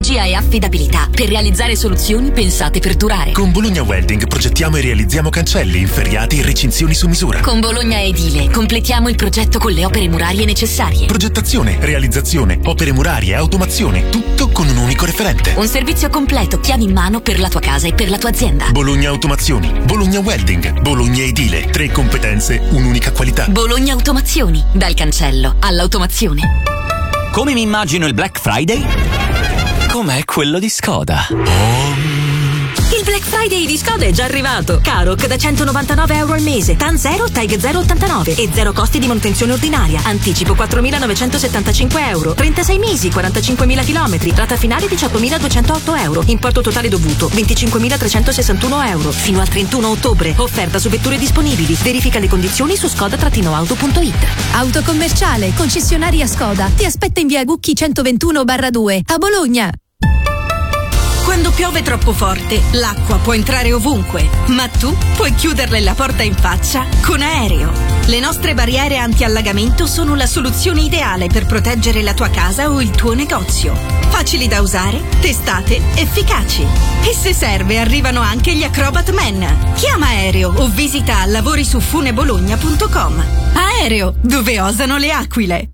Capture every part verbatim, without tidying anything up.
tecnologia e affidabilità per realizzare soluzioni pensate per durare. Con Bologna Welding progettiamo e realizziamo cancelli, inferriati e recinzioni su misura. Con Bologna Edile completiamo il progetto con le opere murarie necessarie. Progettazione, realizzazione, opere murarie, automazione, tutto con un unico referente. Un servizio completo, chiavi in mano per la tua casa e per la tua azienda. Bologna Automazioni, Bologna Welding, Bologna Edile. Tre competenze, un'unica qualità. Bologna Automazioni, dal cancello all'automazione. Come mi immagino il Black Friday? Com'è quello di Skoda. Oh. Il Black Friday di Skoda è già arrivato. Karoq da centonovantanove euro al mese, T A N zero, TAG zero ottantanove e zero costi di manutenzione ordinaria. Anticipo quattromilanovecentosettantacinque euro, trentasei mesi, quarantacinquemila chilometri, rata finale diciottomiladuecentootto euro, importo totale dovuto venticinquemilatrecentosessantuno euro, fino al trentuno ottobre. Offerta su vetture disponibili. Verifica le condizioni su skoda auto punto it. Autocommerciale, concessionaria Skoda, ti aspetta in via Gucchi centoventuno barra due a Bologna. Quando piove troppo forte, l'acqua può entrare ovunque, ma tu puoi chiuderle la porta in faccia con Aereo. Le nostre barriere anti-allagamento sono la soluzione ideale per proteggere la tua casa o il tuo negozio. Facili da usare, testate, efficaci. E se serve arrivano anche gli Acrobat Man. Chiama Aereo o visita lavorisufunebologna punto com. Aereo, dove osano le aquile.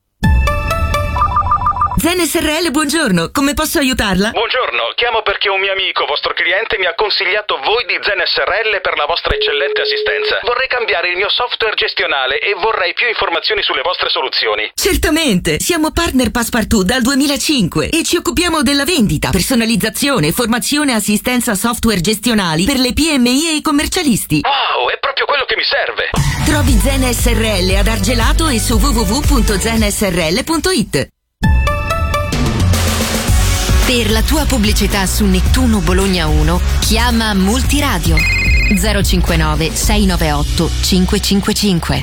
Zen S R L, buongiorno, come posso aiutarla? Buongiorno, chiamo perché un mio amico, vostro cliente, mi ha consigliato voi di Zen S R L per la vostra eccellente assistenza. Vorrei cambiare il mio software gestionale e vorrei più informazioni sulle vostre soluzioni. Certamente, siamo partner Passepartout dal duemilacinque e ci occupiamo della vendita, personalizzazione, formazione e assistenza software gestionali per le P M I e i commercialisti. Wow, è proprio quello che mi serve. Trovi Zen S R L ad Argelato e su w w w punto zen s r l punto it. Per la tua pubblicità su Nettuno Bologna uno, chiama Multiradio zero cinquantanove sei novantotto cinquecentocinquantacinque.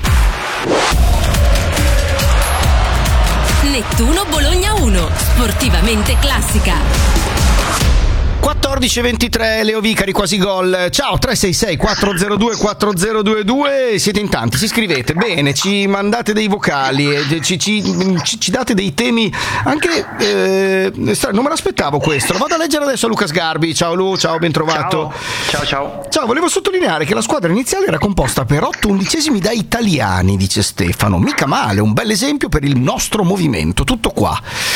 Nettuno Bologna uno, sportivamente classica. quattordici e ventitré, Leo Vicari, quasi gol. Ciao, tre sei sei quattro zero due quattro zero due due, siete in tanti, ci scrivete bene, ci mandate dei vocali, ci, ci, ci, ci date dei temi anche eh, non me l'aspettavo questo. Lo vado a leggere adesso a Luca Sgarbi. Ciao Lu, ciao, ben trovato. Ciao, ciao, ciao. Ciao, volevo sottolineare che la squadra iniziale era composta per otto undicesimi da italiani, dice Stefano. Mica male, un bel esempio per il nostro movimento. Tutto qua.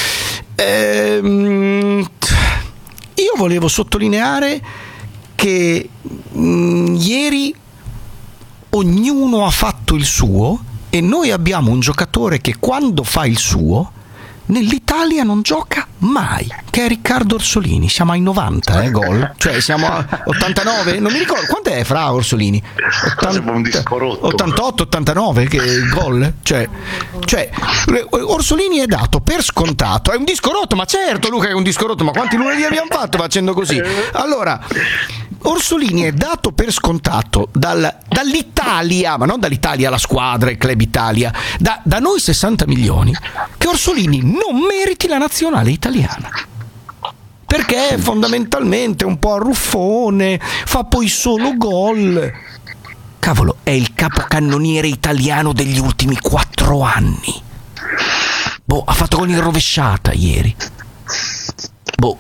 Ehm... Io volevo sottolineare che mh, ieri ognuno ha fatto il suo e noi abbiamo un giocatore che quando fa il suo nell'Italia non gioca mai, che è Riccardo Orsolini. Siamo ai novanta eh, gol, cioè siamo a ottantanove, non mi ricordo quant'è fra Orsolini, ottanta, un disco rotto. ottantotto ottantanove che gol, cioè, cioè Orsolini è dato per scontato, è un disco rotto, ma certo Luca è un disco rotto, ma quanti lunedì abbiamo fatto facendo così? Allora Orsolini è dato per scontato dal, dall'Italia, ma non dall'Italia la squadra, il Club Italia, da, da noi sessanta milioni, che Orsolini non meriti la nazionale italiana, perché è fondamentalmente un po' arruffone, fa poi solo gol. Cavolo, è il capocannoniere italiano degli ultimi quattro anni. Boh, ha fatto gol in rovesciata ieri. Boh.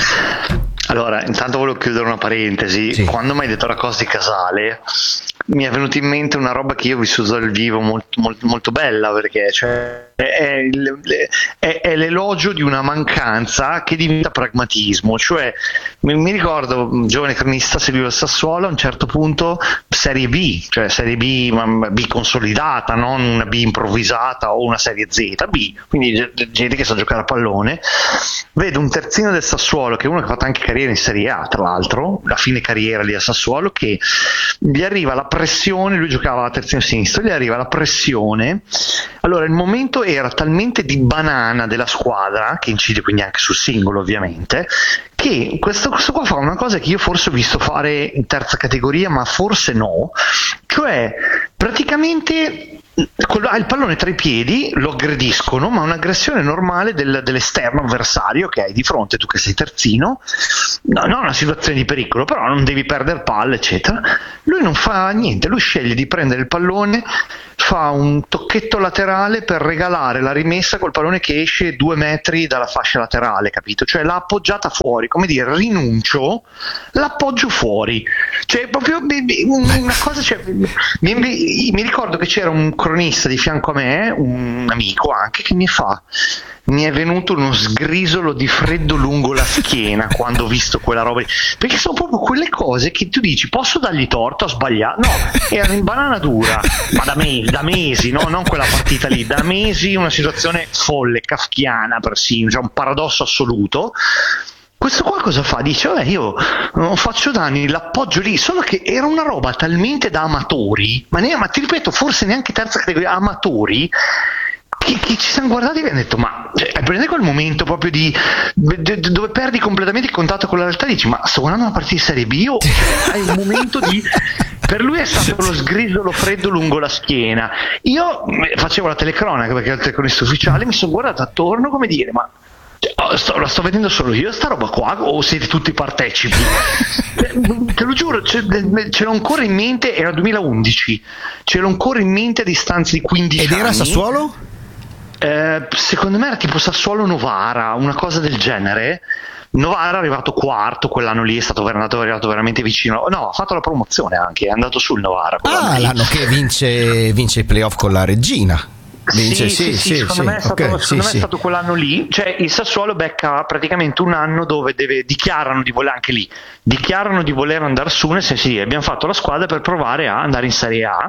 Allora, intanto volevo chiudere una parentesi. Sì. Quando mi hai detto la cosa di Casale, mi è venuta in mente una roba che io ho vissuto dal vivo molto, molto, molto bella, perché cioè, è, il, è, è l'elogio di una mancanza che diventa pragmatismo. Cioè, mi, mi ricordo, un giovane cronista seguiva il Sassuolo, a un certo punto Serie B, cioè Serie B, B consolidata, non una B improvvisata o una Serie Z, B, quindi gente che sa giocare a pallone. Vedo un terzino del Sassuolo, che è uno che ha fatto anche carriera in Serie A, tra l'altro, la fine carriera lì a Sassuolo, che gli arriva la pressione, lui giocava a terzino sinistro, gli arriva la pressione. Allora il momento era talmente di banana della squadra, che incide quindi anche sul singolo ovviamente, che questo, questo qua fa una cosa che io forse ho visto fare in terza categoria, ma forse no, cioè praticamente ha il pallone tra i piedi, lo aggrediscono, ma un'aggressione normale del, dell'esterno avversario che hai di fronte, tu che sei terzino, no, non una situazione di pericolo, però non devi perdere palle eccetera. Lui non fa niente, lui sceglie di prendere il pallone, fa un tocchetto laterale per regalare la rimessa col pallone che esce due metri dalla fascia laterale, capito? Cioè l'ha appoggiata fuori, come dire, rinuncio, l'appoggio fuori, cioè proprio una cosa, cioè, mi, mi, mi ricordo che c'era un cronista di fianco a me, un amico anche, che mi fa: mi è venuto uno sgrisolo di freddo lungo la schiena quando ho visto quella roba, perché sono proprio quelle cose che tu dici: posso dargli torto, ho sbagliato? No, erano in banana dura, ma da mesi, da mesi, no? Non quella partita lì, da mesi, una situazione folle, kafkiana persino, cioè un paradosso assoluto. Questo qua cosa fa? Dice: vabbè, io non faccio danni, l'appoggio lì, solo che era una roba talmente da amatori, ma, ne, ma ti ripeto, forse neanche terza categoria, amatori, Che, che ci siamo guardati e abbiamo detto: ma cioè, prendete quel momento proprio di dove perdi completamente il contatto con la realtà e dici: ma sto guardando una partita di Serie B o cioè, hai un momento di... Per lui è stato lo sgrisolo freddo lungo la schiena. Io facevo la telecronaca perché ero il telecronista ufficiale, mi sono guardato attorno come dire: ma cioè, sto, la sto vedendo solo io sta roba qua o siete tutti partecipi? Te lo giuro, ce, ce l'ho ancora in mente, era duemilaundici, ce l'ho ancora in mente a distanza di quindici anni. Ed era Sassuolo? Eh, secondo me era tipo Sassuolo Novara, una cosa del genere. Novara è arrivato quarto quell'anno lì, è stato andato, è arrivato veramente vicino. No, ha fatto la promozione anche, è andato sul Novara. Ah, l'anno che vince, vince i playoff con la Regina. Vince, sì, sì, sì, sì, secondo, sì, me, è stato, okay, secondo sì, me sì. è stato quell'anno lì. Cioè il Sassuolo becca praticamente un anno dove deve, dichiarano di voler, anche lì dichiarano di voler andare su, nel senso sì, abbiamo fatto la squadra per provare a andare in Serie A.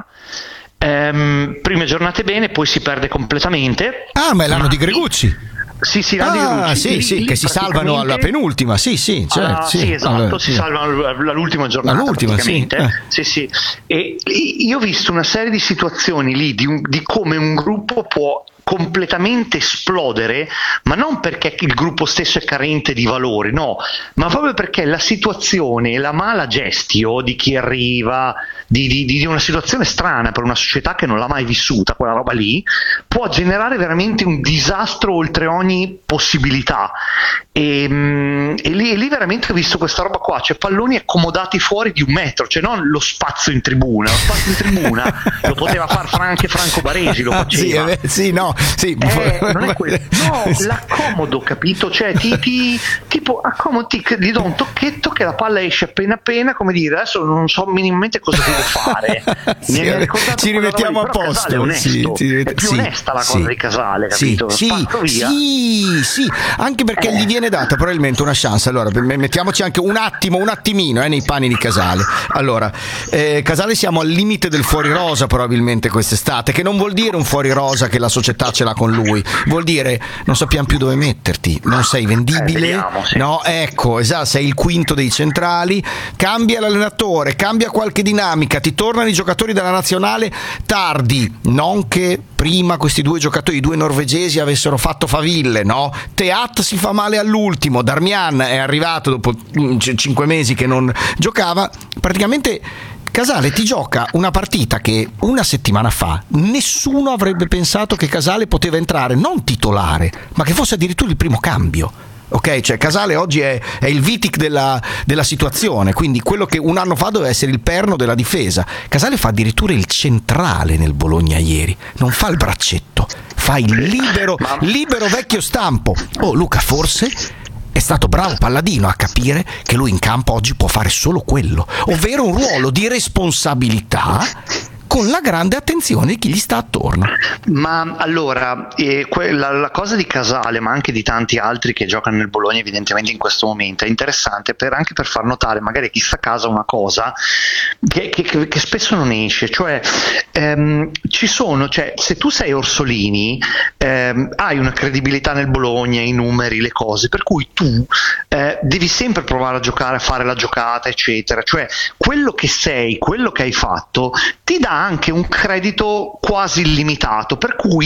Ehm, prime giornate bene, poi si perde completamente. Ah, ma è l'anno ma di Gregucci. Sì, sì, ah, sì, lì, sì, lì che si salvano alla penultima, sì, sì, cioè, ah, sì, sì, esatto, allora, si sì. salvano all'ultima giornata, all'ultima, sì. Eh. sì, sì. E io ho visto una serie di situazioni lì di, un, di come un gruppo può completamente esplodere, ma non perché il gruppo stesso è carente di valori, no, ma proprio perché la situazione, la mala gestio di chi arriva, di, di, di una situazione strana per una società che non l'ha mai vissuta, quella roba lì, può generare veramente un disastro oltre ogni possibilità. E, e, lì, e lì veramente ho visto questa roba qua, cioè palloni accomodati fuori di un metro, cioè non lo spazio in tribuna, lo spazio in tribuna lo poteva far anche Franco Baresi, lo faceva. Sì, sì, no, sì. Eh, non è quello. No, l'accomodo, capito? Cioè ti, ti tipo accomodi, gli do un tocchetto che la palla esce appena appena, come dire, adesso non so minimamente cosa devo fare. Sì, mi è ci rimettiamo a posto. È onesto, sì, ti rimet- è più sì, onesta la cosa sì, di Casale, capito? Sì, sì, sì, sì, anche perché eh. gli viene data probabilmente una chance. Allora, mettiamoci anche un attimo, un attimino eh, nei panni di Casale. Allora, eh, Casale siamo al limite del fuori rosa probabilmente quest'estate, che non vuol dire un fuori rosa che la società ce l'ha con lui, vuol dire non sappiamo più dove metterti, non sei vendibile, eh, vediamo, sì. no, ecco, esatto, sei il quinto dei centrali, cambia l'allenatore, cambia qualche dinamica, ti tornano i giocatori della nazionale tardi, non che prima questi due giocatori, i due norvegesi avessero fatto faville, no? Teat si fa male all'ultimo, Darmian è arrivato dopo cinque mesi che non giocava, praticamente Casale ti gioca una partita che una settimana fa nessuno avrebbe pensato che Casale poteva entrare non titolare, ma che fosse addirittura il primo cambio. Ok, cioè Casale oggi è, è il Vitic della, della situazione, quindi quello che un anno fa doveva essere il perno della difesa. Casale fa addirittura il centrale nel Bologna ieri, non fa il braccetto, fa il libero, libero vecchio stampo. Oh Luca, forse è stato bravo Palladino a capire che lui in campo oggi può fare solo quello, ovvero un ruolo di responsabilità con la grande attenzione di chi gli sta attorno. Ma allora, eh, que- la, la cosa di Casale, ma anche di tanti altri che giocano nel Bologna evidentemente in questo momento, è interessante per, anche per far notare magari a chi sta a casa una cosa che, che, che, che spesso non esce, cioè ehm, ci sono, cioè se tu sei Orsolini ehm, hai una credibilità nel Bologna, i numeri, le cose, per cui tu eh, devi sempre provare a giocare, a fare la giocata, eccetera, cioè quello che sei, quello che hai fatto ti dà anche un credito quasi illimitato, per cui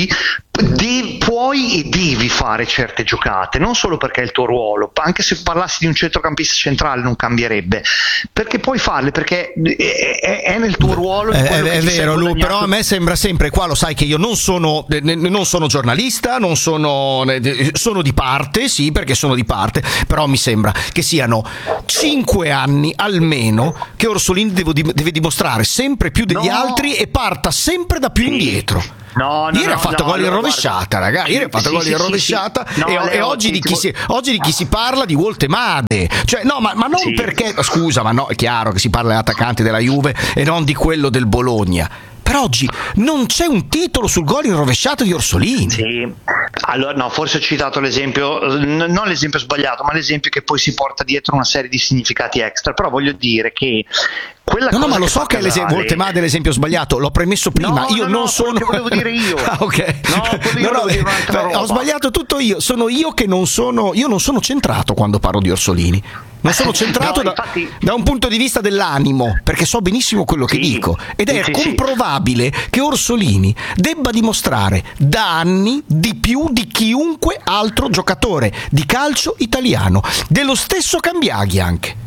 De- puoi e devi fare certe giocate, non solo perché è il tuo ruolo, anche se parlassi di un centrocampista centrale non cambierebbe, perché puoi farle, perché è, è nel tuo ruolo. È, è, è vero, Lu, però a me sembra sempre, qua lo sai che io non sono, non sono giornalista, non sono, sono di parte, sì, perché sono di parte, però mi sembra che siano cinque anni almeno che Orsolini devo, deve dimostrare sempre più degli no. altri e parta sempre da più sì. indietro. No, no, ieri no, ha fatto no, gol in allora, rovesciata, ragazzi. Ieri ha fatto sì, gol sì, in sì, rovesciata sì. No, e, Leo, e oggi, di chi tipo... si, oggi di chi si parla di Woltemade. Cioè, no, ma, ma non sì. perché. Scusa, ma no, è chiaro che si parla degli attaccanti della Juve e non di quello del Bologna. Per oggi non c'è un titolo sul gol in rovesciata di Orsolini. Sì, allora no, forse ho citato l'esempio, non l'esempio sbagliato, ma l'esempio che poi si porta dietro una serie di significati extra. Però voglio dire che quella no, cosa no, ma lo che so che è l'esempio, Woltemade è l'esempio sbagliato, l'ho premesso prima. No, io no, non no, sono. Che volevo dire io. Ah, ok. No, io no, no, dire un'altra roba. Ho sbagliato tutto io. Sono io che non sono. Io non sono centrato quando parlo di Orsolini. Non sono centrato no, da, infatti... da un punto di vista dell'animo, perché so benissimo quello che sì, dico, ed è sì, comprovabile sì. che Orsolini debba dimostrare da anni di più di chiunque altro giocatore di calcio italiano, dello stesso Cambiaghi anche.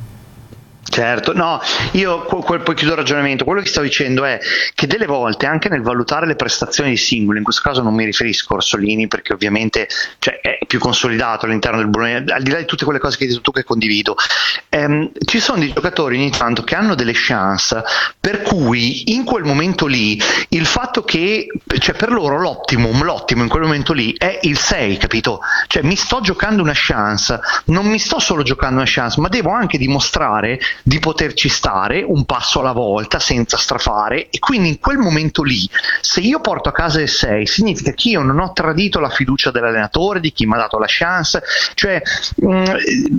Certo, no, io poi chiudo il ragionamento. Quello che sto dicendo è che delle volte anche nel valutare le prestazioni di singoli, in questo caso non mi riferisco a Orsolini perché ovviamente cioè, è più consolidato all'interno del Bologna, al di là di tutte quelle cose che hai detto tu che condivido, ehm, ci sono dei giocatori ogni tanto che hanno delle chance per cui in quel momento lì il fatto che, cioè per loro l'optimum, l'ottimo in quel momento lì è il sei, capito? Cioè mi sto giocando una chance, non mi sto solo giocando una chance, ma devo anche dimostrare di poterci stare un passo alla volta senza strafare, e quindi in quel momento lì se io porto a casa il sei significa che io non ho tradito la fiducia dell'allenatore, di chi mi ha dato la chance, cioè mh,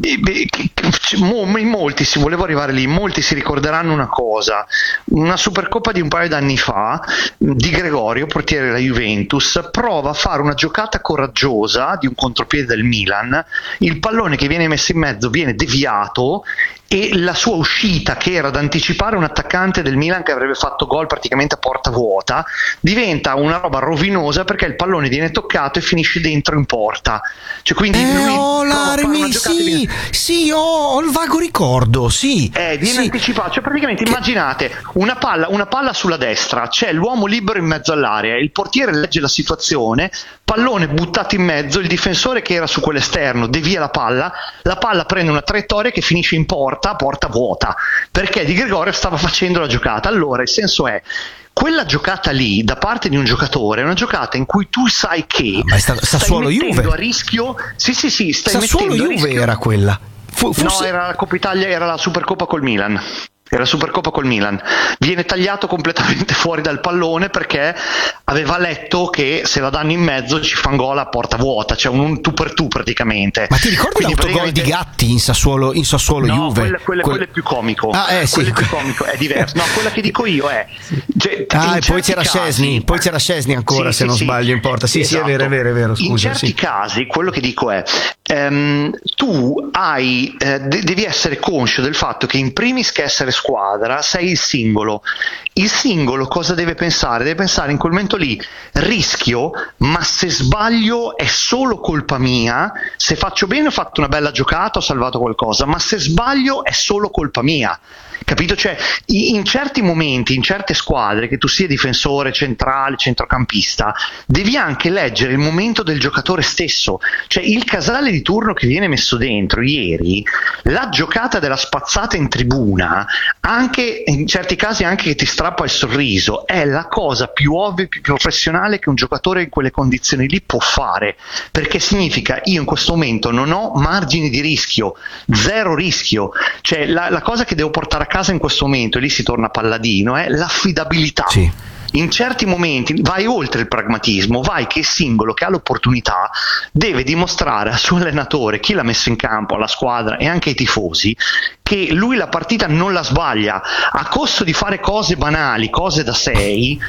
in molti, si volevo arrivare lì, molti si ricorderanno una cosa, una Supercoppa di un paio d'anni fa Di Gregorio, portiere della Juventus, prova a fare una giocata coraggiosa di un contropiede del Milan, il pallone che viene messo in mezzo viene deviato e la sua uscita, che era ad anticipare un attaccante del Milan che avrebbe fatto gol praticamente a porta vuota, diventa una roba rovinosa perché il pallone viene toccato e finisce dentro in porta. Cioè, quindi eh, lui oh, l'armi, sì, viene... sì, ho, ho il vago ricordo, sì. Eh, viene sì. anticipato, cioè praticamente che... immaginate una palla, una palla sulla destra, c'è l'uomo libero in mezzo all'area, il portiere legge la situazione, pallone buttato in mezzo, il difensore che era su quell'esterno devia la palla, la palla prende una traiettoria che finisce in porta, porta vuota, perché Di Gregorio stava facendo la giocata. Allora il senso è, quella giocata lì da parte di un giocatore è una giocata in cui tu sai che ah, sta, Sassuolo stai mettendo Juve a rischio sì sì sì stai Sassuolo mettendo Juve a rischio... era quella Fu, forse... no, era la Coppa Italia, era la Supercoppa col Milan. Era la Supercoppa col Milan, viene tagliato completamente fuori dal pallone perché aveva letto che se la danno in mezzo ci fan gol a porta vuota, cioè un, un tu per tu praticamente. Ma ti ricordi Quindi l'autogol praticamente... di Gatti in Sassuolo, in Sassuolo no, Juve? Quella, quella, que... quella è più comico. Ah, eh, sì. Quella è più comico, è diverso. No, quella che dico io è. Cioè, ah, e poi c'era casi... Scesni, poi c'era Scesni ancora, sì, se sì, non sì. sbaglio, in porta. Sì, esatto. sì, è vero, è vero, è vero. Scusa, in certi sì. casi, quello che dico è. Um, tu hai eh, de- devi essere conscio del fatto che in primis che essere squadra sei il singolo. Il singolo cosa deve pensare? Deve pensare in quel momento lì, rischio, ma se sbaglio è solo colpa mia, se faccio bene ho fatto una bella giocata, ho salvato qualcosa, ma se sbaglio è solo colpa mia. Capito? Cioè, in certi momenti, in certe squadre, che tu sia difensore, centrale, centrocampista, devi anche leggere il momento del giocatore stesso. Cioè, il Casale di turno che viene messo dentro ieri, la giocata della spazzata in tribuna, anche in certi casi anche che ti strappa il sorriso, è la cosa più ovvia e più professionale che un giocatore in quelle condizioni lì può fare, perché significa io in questo momento non ho margini di rischio, zero rischio. Cioè, la, la cosa che devo portare a casa in questo momento, e lì si torna Palladino, è l'affidabilità. Sì. In certi momenti vai oltre il pragmatismo, vai che il singolo che ha l'opportunità deve dimostrare al suo allenatore, chi l'ha messo in campo, alla squadra e anche ai tifosi, che lui la partita non la sbaglia, a costo di fare cose banali, cose da sei,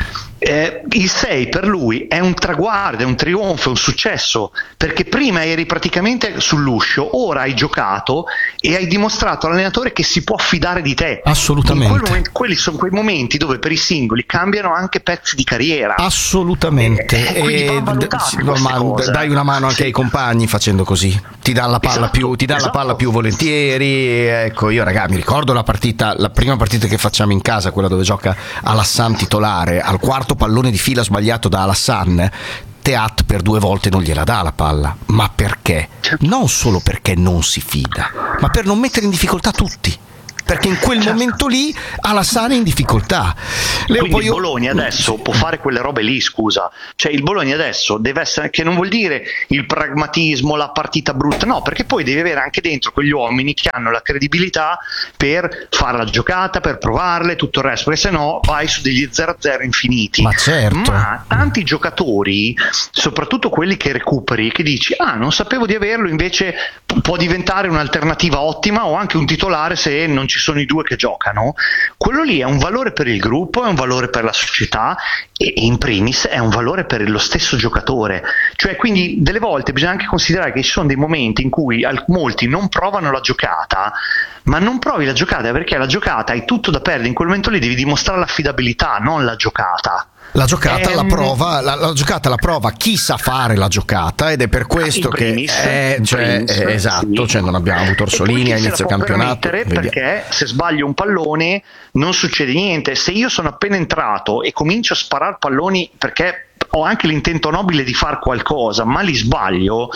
Eh, il sei per lui è un traguardo, è un trionfo, è un successo, perché prima eri praticamente sull'uscio, ora hai giocato e hai dimostrato all'allenatore che si può fidare di te. Assolutamente. In quel momento, quelli sono quei momenti dove per i singoli cambiano anche pezzi di carriera. Assolutamente. E, e, e d- sì, no, ma cose. Dai una mano anche sì. ai compagni facendo così. Ti dà la palla esatto, più, ti dà esatto. la palla più volentieri. Ecco, io ragazzi mi ricordo la partita, la prima partita che facciamo in casa, quella dove gioca Alassan titolare, al quarto pallone di fila sbagliato da Alassan, Teat per due volte non gliela dà la palla. Ma perché? Non solo perché non si fida, ma per non mettere in difficoltà tutti. Perché in quel certo. momento lì Alassan è in difficoltà. Leo, Quindi poi il io... Bologna adesso può fare quelle robe lì, scusa, cioè il Bologna adesso deve essere, che non vuol dire il pragmatismo, la partita brutta, no, perché poi devi avere anche dentro quegli uomini che hanno la credibilità per fare la giocata, per provarle, tutto il resto, perché sennò vai su degli zero a zero infiniti. Ma certo. Ma tanti giocatori, soprattutto quelli che recuperi, che dici ah non sapevo di averlo, invece può diventare un'alternativa ottima o anche un titolare se non ci sono i due che giocano, quello lì è un valore per il gruppo, è un valore per la società e in primis è un valore per lo stesso giocatore. Cioè, quindi delle volte bisogna anche considerare che ci sono dei momenti in cui molti non provano la giocata, ma non provi la giocata perché la giocata hai tutto da perdere, in quel momento lì devi dimostrare l'affidabilità, non la giocata. La giocata ehm... la prova, la, la giocata la prova chi sa fare la giocata, ed è per questo che primis, è, cioè, primis, è esatto, sì. cioè non abbiamo avuto Orsolini a inizio campionato. Perché se sbaglio un pallone non succede niente. Se io sono appena entrato e comincio a sparare palloni perché ho anche l'intento nobile di fare qualcosa, ma li sbaglio,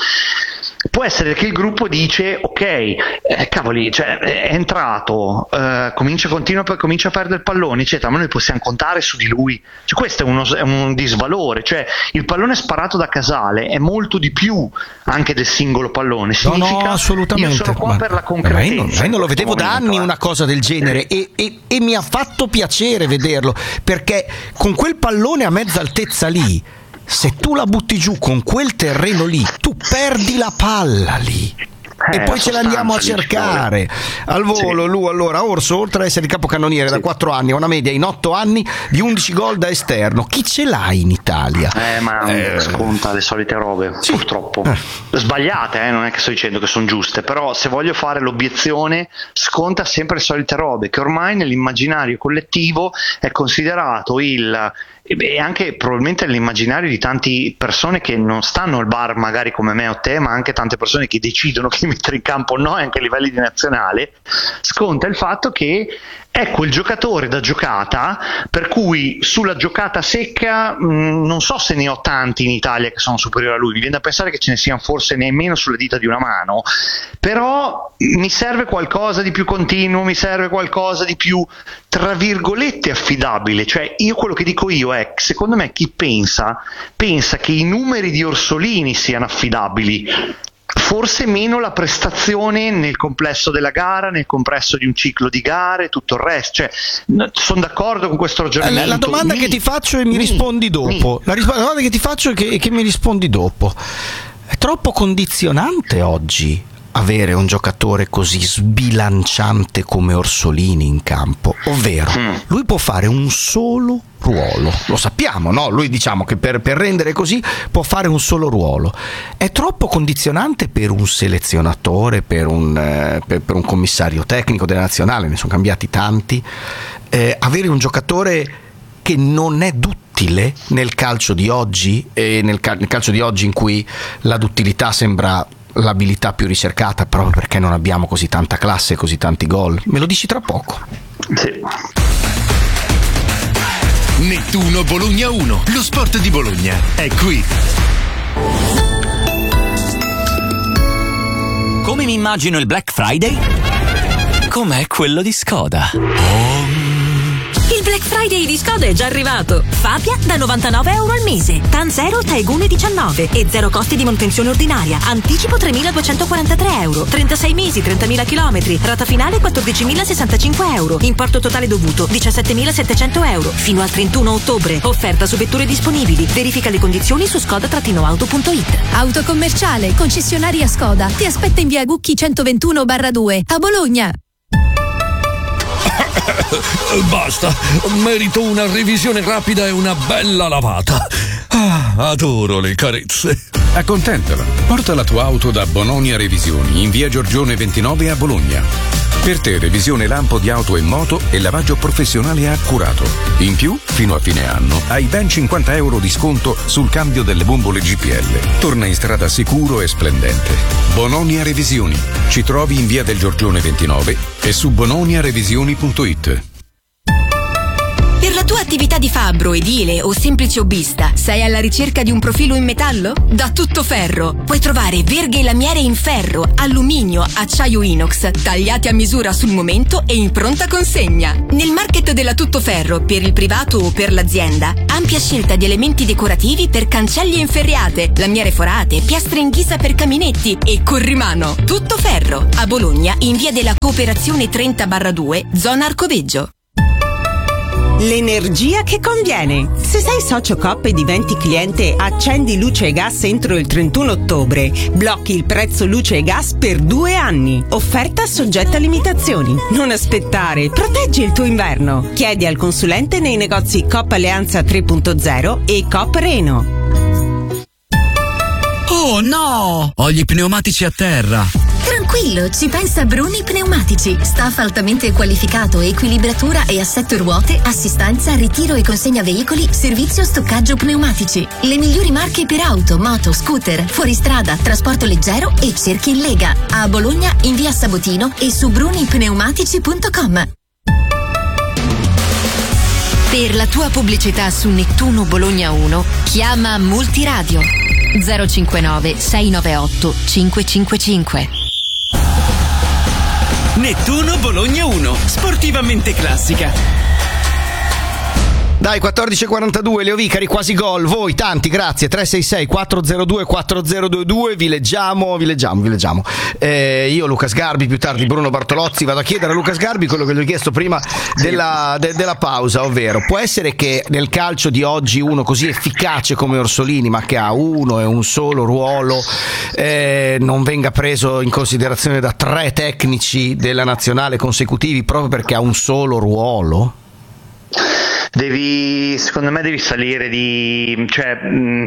può essere che il gruppo dice ok, eh, cavoli, cioè, è entrato, eh, comincia, continua, comincia a perdere palloni eccetera, ma noi possiamo contare su di lui, cioè, questo è, uno, è un disvalore, cioè il pallone sparato da Casale è molto di più anche del singolo pallone. Significa, no no assolutamente, io sono qua ma, per la concretezza. Ma io, non, io non lo vedevo da anni eh. una cosa del genere e, e, e mi ha fatto piacere vederlo, perché con quel pallone a mezza altezza lì, se tu la butti giù con quel terreno lì, tu perdi la palla lì. Eh, e poi ce l'andiamo a cercare al volo. Sì. Lui allora Orso, oltre ad essere il capocannoniere sì. da quattro anni, ha una media in otto anni di undici gol da esterno. Chi ce l'ha in Italia? Eh, ma eh, sconta le solite robe, sì. purtroppo eh. sbagliate, eh? Non è che sto dicendo che sono giuste, però se voglio fare l'obiezione, sconta sempre le solite robe che ormai nell'immaginario collettivo è considerato il, e anche probabilmente nell'immaginario di tante persone che non stanno al bar magari come me o te, ma anche tante persone che decidono chi mettere in campo o no, e anche a livelli di nazionale, sconta il fatto che è quel giocatore da giocata, per cui sulla giocata secca mh, non so se ne ho tanti in Italia che sono superiori a lui, mi viene da pensare che ce ne siano forse nemmeno sulle dita di una mano, però mi serve qualcosa di più continuo, mi serve qualcosa di più tra virgolette affidabile. Cioè io quello che dico io è, secondo me chi pensa pensa che i numeri di Orsolini siano affidabili, forse meno la prestazione nel complesso della gara, nel complesso di un ciclo di gare, tutto il resto. Cioè, sono d'accordo con questo ragionamento. La, la domanda mi, che ti faccio e mi, mi rispondi dopo. Mi. La, risp- la domanda che ti faccio e che, che mi rispondi dopo. È troppo condizionante oggi avere un giocatore così sbilanciante come Orsolini in campo, ovvero mm. lui può fare un solo ruolo, lo sappiamo, no? Lui diciamo che per, per rendere così può fare un solo ruolo. È troppo condizionante per un selezionatore, per un, eh, per, per un commissario tecnico della nazionale, ne sono cambiati tanti, eh, avere un giocatore che non è duttile nel calcio di oggi, e nel, cal- nel calcio di oggi in cui la duttilità sembra l'abilità più ricercata, proprio perché non abbiamo così tanta classe e così tanti gol. Me lo dici tra poco. Sì. Nettuno Bologna uno, lo sport di Bologna è qui. Come mi immagino il Black Friday? Com'è quello di Skoda. Oh. Il Black Friday di Skoda è già arrivato. Fabia da novantanove euro al mese, TAN zero Taegune diciannove e zero costi di manutenzione ordinaria. Anticipo tremiladuecentoquarantatré euro, trentasei mesi, trentamila chilometri, rata finale quattordicimilasessantacinque euro, importo totale dovuto diciassettemilasettecento euro. Fino al trentuno ottobre. Offerta su vetture disponibili. Verifica le condizioni su skoda auto punto it. Autocommerciale, concessionaria Skoda. Ti aspetta in via Gucchi centoventuno barra due a Bologna. Basta, merito una revisione rapida e una bella lavata. Ah, adoro le carezze. Accontentala. Porta la tua auto da Bononia Revisioni in via Giorgione ventinove a Bologna. Per te revisione lampo di auto e moto e lavaggio professionale accurato. In più, fino a fine anno, hai ben cinquanta euro di sconto sul cambio delle bombole G P L. Torna in strada sicuro e splendente. Bononia Revisioni. Ci trovi in via del Giorgione ventinove e su bononia revisioni punto it. Per la tua attività di fabbro, edile o semplice hobbista, sei alla ricerca di un profilo in metallo? Da Tuttoferro puoi trovare verghe e lamiere in ferro, alluminio, acciaio inox, tagliati a misura sul momento e in pronta consegna. Nel market della Tuttoferro, per il privato o per l'azienda, ampia scelta di elementi decorativi per cancelli e inferriate, lamiere forate, piastre in ghisa per caminetti e corrimano. Tuttoferro, a Bologna, in via della Cooperazione trenta barra due, zona Arcoveggio. L'energia che conviene. Se sei socio Coop e diventi cliente Accendi Luce e Gas entro il trentuno ottobre, blocchi il prezzo luce e gas per due anni. Offerta soggetta a limitazioni. Non aspettare, proteggi il tuo inverno. Chiedi al consulente nei negozi Coop Alleanza tre punto zero e Coop Reno. Oh no! Ho gli pneumatici a terra. Tranquillo, ci pensa Bruni Pneumatici. Staff altamente qualificato, equilibratura e assetto ruote, assistenza, ritiro e consegna veicoli, servizio stoccaggio pneumatici. Le migliori marche per auto, moto, scooter, fuoristrada, trasporto leggero e cerchi in Lega. A Bologna in via Sabotino e su bruni pneumatici punto com. Per la tua pubblicità su Nettuno Bologna uno, chiama Multiradio zero cinquantanove sei novantaotto cinquecentocinquantacinque. Nettuno Bologna uno, sportivamente classica. Dai, quattordici e quarantadue, Leo Vicari, quasi gol. Voi tanti, grazie. tre sei sei quattro zero due quattro zero due due. Vi leggiamo, vi leggiamo, vi leggiamo. Eh, io, Luca Sgarbi, più tardi Bruno Bartolozzi. Vado a chiedere a Luca Sgarbi quello che gli ho chiesto prima della, de, della pausa, ovvero: può essere che nel calcio di oggi uno così efficace come Orsolini, ma che ha uno e un solo ruolo, eh, non venga preso in considerazione da tre tecnici della nazionale consecutivi proprio perché ha un solo ruolo? Devi, secondo me devi salire di, cioè, mh,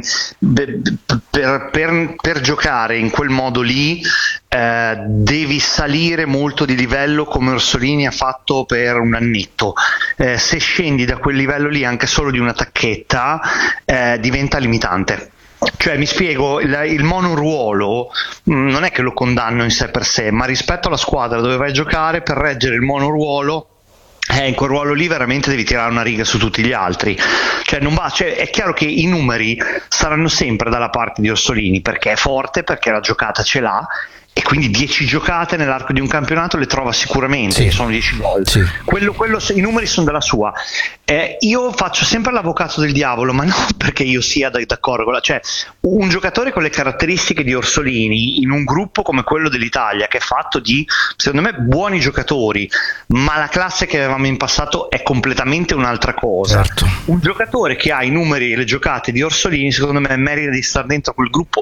per, per, per giocare in quel modo lì eh, devi salire molto di livello come Orsolini ha fatto per un annetto. Eh, se scendi da quel livello lì anche solo di una tacchetta eh, diventa limitante. Cioè, mi spiego, il, il monoruolo mh, non è che lo condanno in sé per sé, ma rispetto alla squadra dove vai a giocare, per reggere il monoruolo, Eh, in quel ruolo lì veramente devi tirare una riga su tutti gli altri. Cioè, non va, cioè, è chiaro che i numeri saranno sempre dalla parte di Orsolini perché è forte, perché la giocata ce l'ha e quindi dieci giocate nell'arco di un campionato le trova sicuramente, sì. Sono dieci gol. Sì. Quello, quello, i numeri sono della sua. Eh, io faccio sempre l'avvocato del diavolo, ma non perché io sia d'accordo con la, cioè, un giocatore con le caratteristiche di Orsolini in un gruppo come quello dell'Italia, che è fatto di, secondo me, buoni giocatori, ma la classe che avevamo in passato è completamente un'altra cosa. Certo. Un giocatore che ha i numeri e le giocate di Orsolini, secondo me, merita di stare dentro quel gruppo.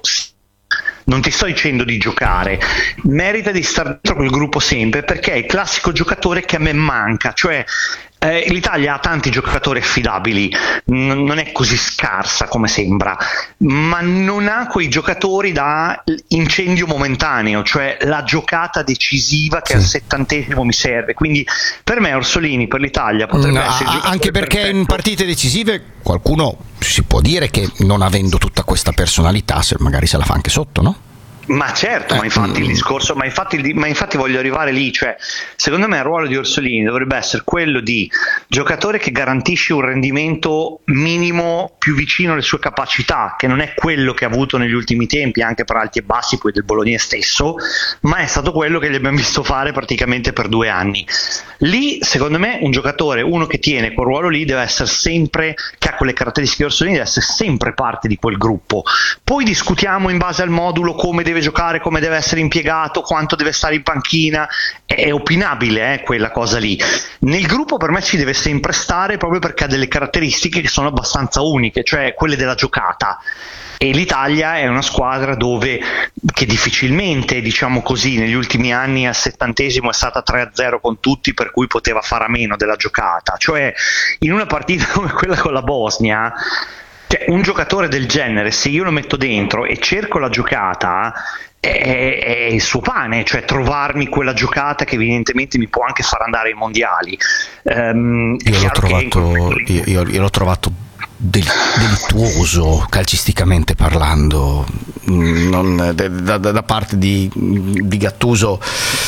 Non ti sto dicendo di giocare, merita di stare dentro quel gruppo sempre, perché è il classico giocatore che a me manca. Cioè, eh, l'Italia ha tanti giocatori affidabili, n- non è così scarsa come sembra, ma non ha quei giocatori da incendio momentaneo, cioè la giocata decisiva che sì. Al settantesimo mi serve. Quindi per me Orsolini per l'Italia potrebbe no, essere a- anche perché perfetto. In partite decisive qualcuno si può dire che non avendo tutta questa personalità se magari se la fa anche sotto, no? Ma certo, ma infatti il discorso, ma infatti, ma infatti voglio arrivare lì, cioè secondo me il ruolo di Orsolini dovrebbe essere quello di giocatore che garantisce un rendimento minimo più vicino alle sue capacità, che non è quello che ha avuto negli ultimi tempi, anche per alti e bassi poi del Bologna stesso, ma è stato quello che gli abbiamo visto fare praticamente per due anni. Lì secondo me un giocatore, uno che tiene quel ruolo lì, deve essere sempre, che ha quelle caratteristiche di Orsolini, deve essere sempre parte di quel gruppo. Poi discutiamo in base al modulo come deve deve giocare, come deve essere impiegato, quanto deve stare in panchina, è, è opinabile eh, quella cosa lì. Nel gruppo per me ci deve sempre stare, proprio perché ha delle caratteristiche che sono abbastanza uniche, cioè quelle della giocata. E l'Italia è una squadra dove che difficilmente, diciamo così, negli ultimi anni al settantesimo è stata tre a zero con tutti, per cui poteva fare a meno della giocata. Cioè in una partita come quella con la Bosnia, cioè, un giocatore del genere, se io lo metto dentro e cerco la giocata, è, è il suo pane, cioè trovarmi quella giocata che evidentemente mi può anche far andare ai mondiali. Um, io, l'ho trovato, io, io, io l'ho trovato del, delittuoso calcisticamente parlando, non, da, da, da parte di, di Gattuso.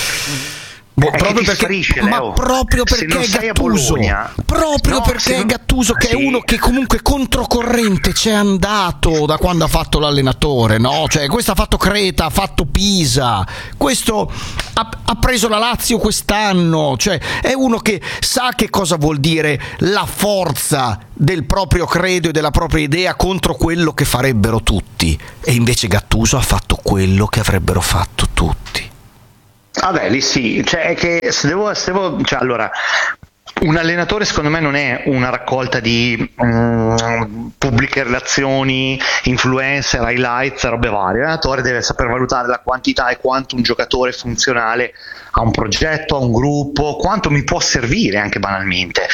Boh, proprio perché, sparisce, ma Leo. proprio perché è Gattuso, proprio no, perché non... è Gattuso che sì. È uno che comunque controcorrente c'è andato da quando ha fatto l'allenatore, no? Cioè questo ha fatto Creta, ha fatto Pisa, questo ha, ha preso la Lazio quest'anno, cioè è uno che sa che cosa vuol dire la forza del proprio credo e della propria idea contro quello che farebbero tutti, e invece Gattuso ha fatto quello che avrebbero fatto tutti. Vabbè, lì sì, cioè è che se devo, se devo cioè, allora, un allenatore secondo me non è una raccolta di um, pubbliche relazioni, influencer, highlights, robe varie. L'allenatore deve saper valutare la quantità e quanto un giocatore funzionale a un progetto, a un gruppo, quanto mi può servire anche banalmente.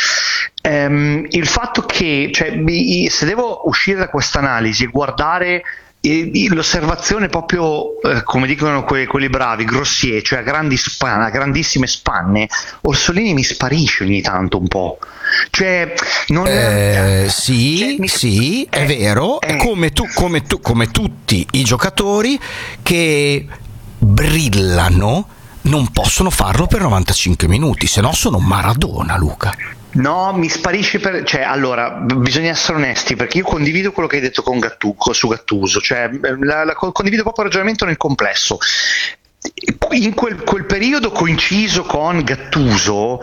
Um, il fatto che, cioè, se devo uscire da questa analisi e guardare l'osservazione proprio eh, come dicono que- quelli bravi, grossier, cioè a grandi spanne, a grandissime spanne, Orsolini mi sparisce ogni tanto un po', cioè non eh, sì cioè, mi... sì è eh, vero eh. come tu come tu come tutti i giocatori che brillano non possono farlo per novantacinque minuti, se no sono Maradona, Luca. No, mi sparisce per... cioè, allora, bisogna essere onesti, perché io condivido quello che hai detto con Gattuso, su Gattuso, cioè la, la, condivido proprio il ragionamento nel complesso. In quel, quel periodo coinciso con Gattuso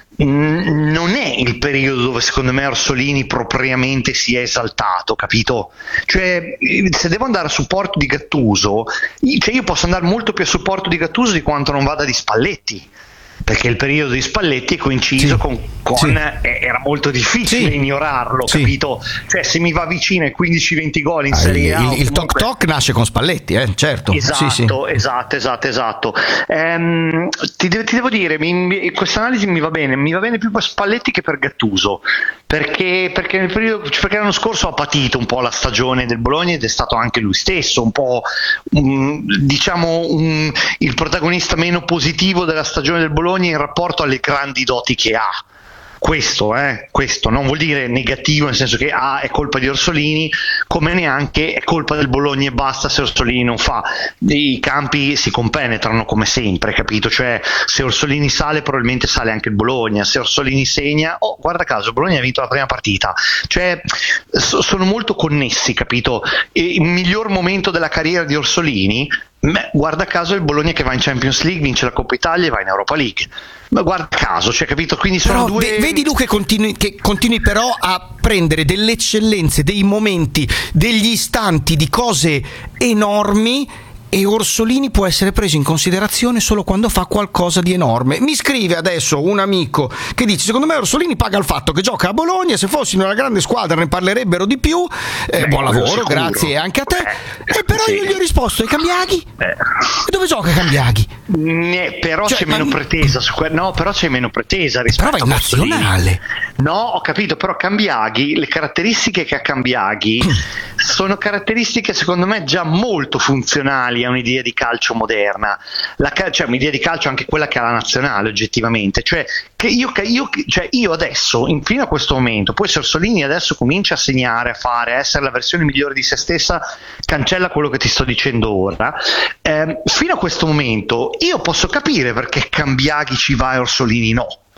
mh, non è il periodo dove secondo me Orsolini propriamente si è esaltato, capito? Cioè, se devo andare a supporto di Gattuso, cioè io posso andare molto più a supporto di Gattuso di quanto non vada di Spalletti, perché il periodo di Spalletti è coinciso sì. con, con sì. eh, era molto difficile sì. ignorarlo, sì. capito? Cioè se mi va vicino ai quindici venti gol in ah, Serie A, il, il comunque... toc toc nasce con Spalletti, eh, certo. Esatto, sì, sì. esatto, esatto, esatto. Ehm, ti, de- ti devo dire, mi, questa analisi mi va bene, mi va bene più per Spalletti che per Gattuso, perché, perché nel periodo, perché l'anno scorso ha patito un po' la stagione del Bologna ed è stato anche lui stesso un po' um, diciamo um, il protagonista meno positivo della stagione del Bologna in rapporto alle grandi doti che ha. Questo, eh, questo non vuol dire negativo, nel senso che ah, è colpa di Orsolini, come neanche è colpa del Bologna e basta se Orsolini non fa. I campi si compenetrano come sempre, capito? Cioè se Orsolini sale probabilmente sale anche il Bologna, se Orsolini segna, oh guarda caso il Bologna ha vinto la prima partita, cioè so, sono molto connessi, capito? E il miglior momento della carriera di Orsolini, beh, guarda caso il Bologna che va in Champions League, vince la Coppa Italia e va in Europa League. Ma guarda caso, cioè, capito? Quindi sono però, due. Vedi Luca che continui, che continui però a prendere delle eccellenze, dei momenti, degli istanti di cose enormi, e Orsolini può essere preso in considerazione solo quando fa qualcosa di enorme. Mi scrive adesso un amico che dice: secondo me Orsolini paga il fatto che gioca a Bologna, se fossi in una grande squadra ne parlerebbero di più. Eh, Beh, buon lavoro, sicuro. Grazie anche a te. Eh, e però sì. Io gli ho risposto: e Cambiaghi? Eh. E dove gioca Cambiaghi? Ne, però cioè, c'è ma... meno pretesa su que- no, però c'è meno pretesa rispetto però vai a Orsolini. Nazionale. No, ho capito, però Cambiaghi, le caratteristiche che ha Cambiaghi sono caratteristiche secondo me già molto funzionali a un'idea di calcio moderna, la, cioè un'idea di calcio anche quella che ha la nazionale oggettivamente, cioè che io, che io, cioè io adesso, fino a questo momento, poi se Orsolini adesso comincia a segnare, a fare, a essere la versione migliore di se stessa, cancella quello che ti sto dicendo ora, eh, fino a questo momento io posso capire perché Cambiaghi ci va e Orsolini no.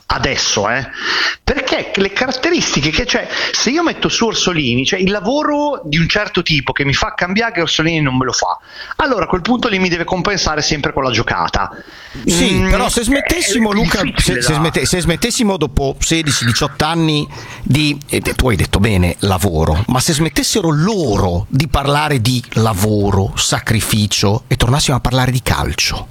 adesso, eh? Perché le caratteristiche che c'è, se io metto su Orsolini, cioè il lavoro di un certo tipo che mi fa cambiare, che Orsolini non me lo fa, allora a quel punto lì mi deve compensare sempre con la giocata. Sì, mm, però se smettessimo, Luca, se, se, da... smette, se smettessimo dopo sedici diciotto anni di, e tu hai detto bene, lavoro, ma se smettessero loro di parlare di lavoro, sacrificio e tornassimo a parlare di calcio.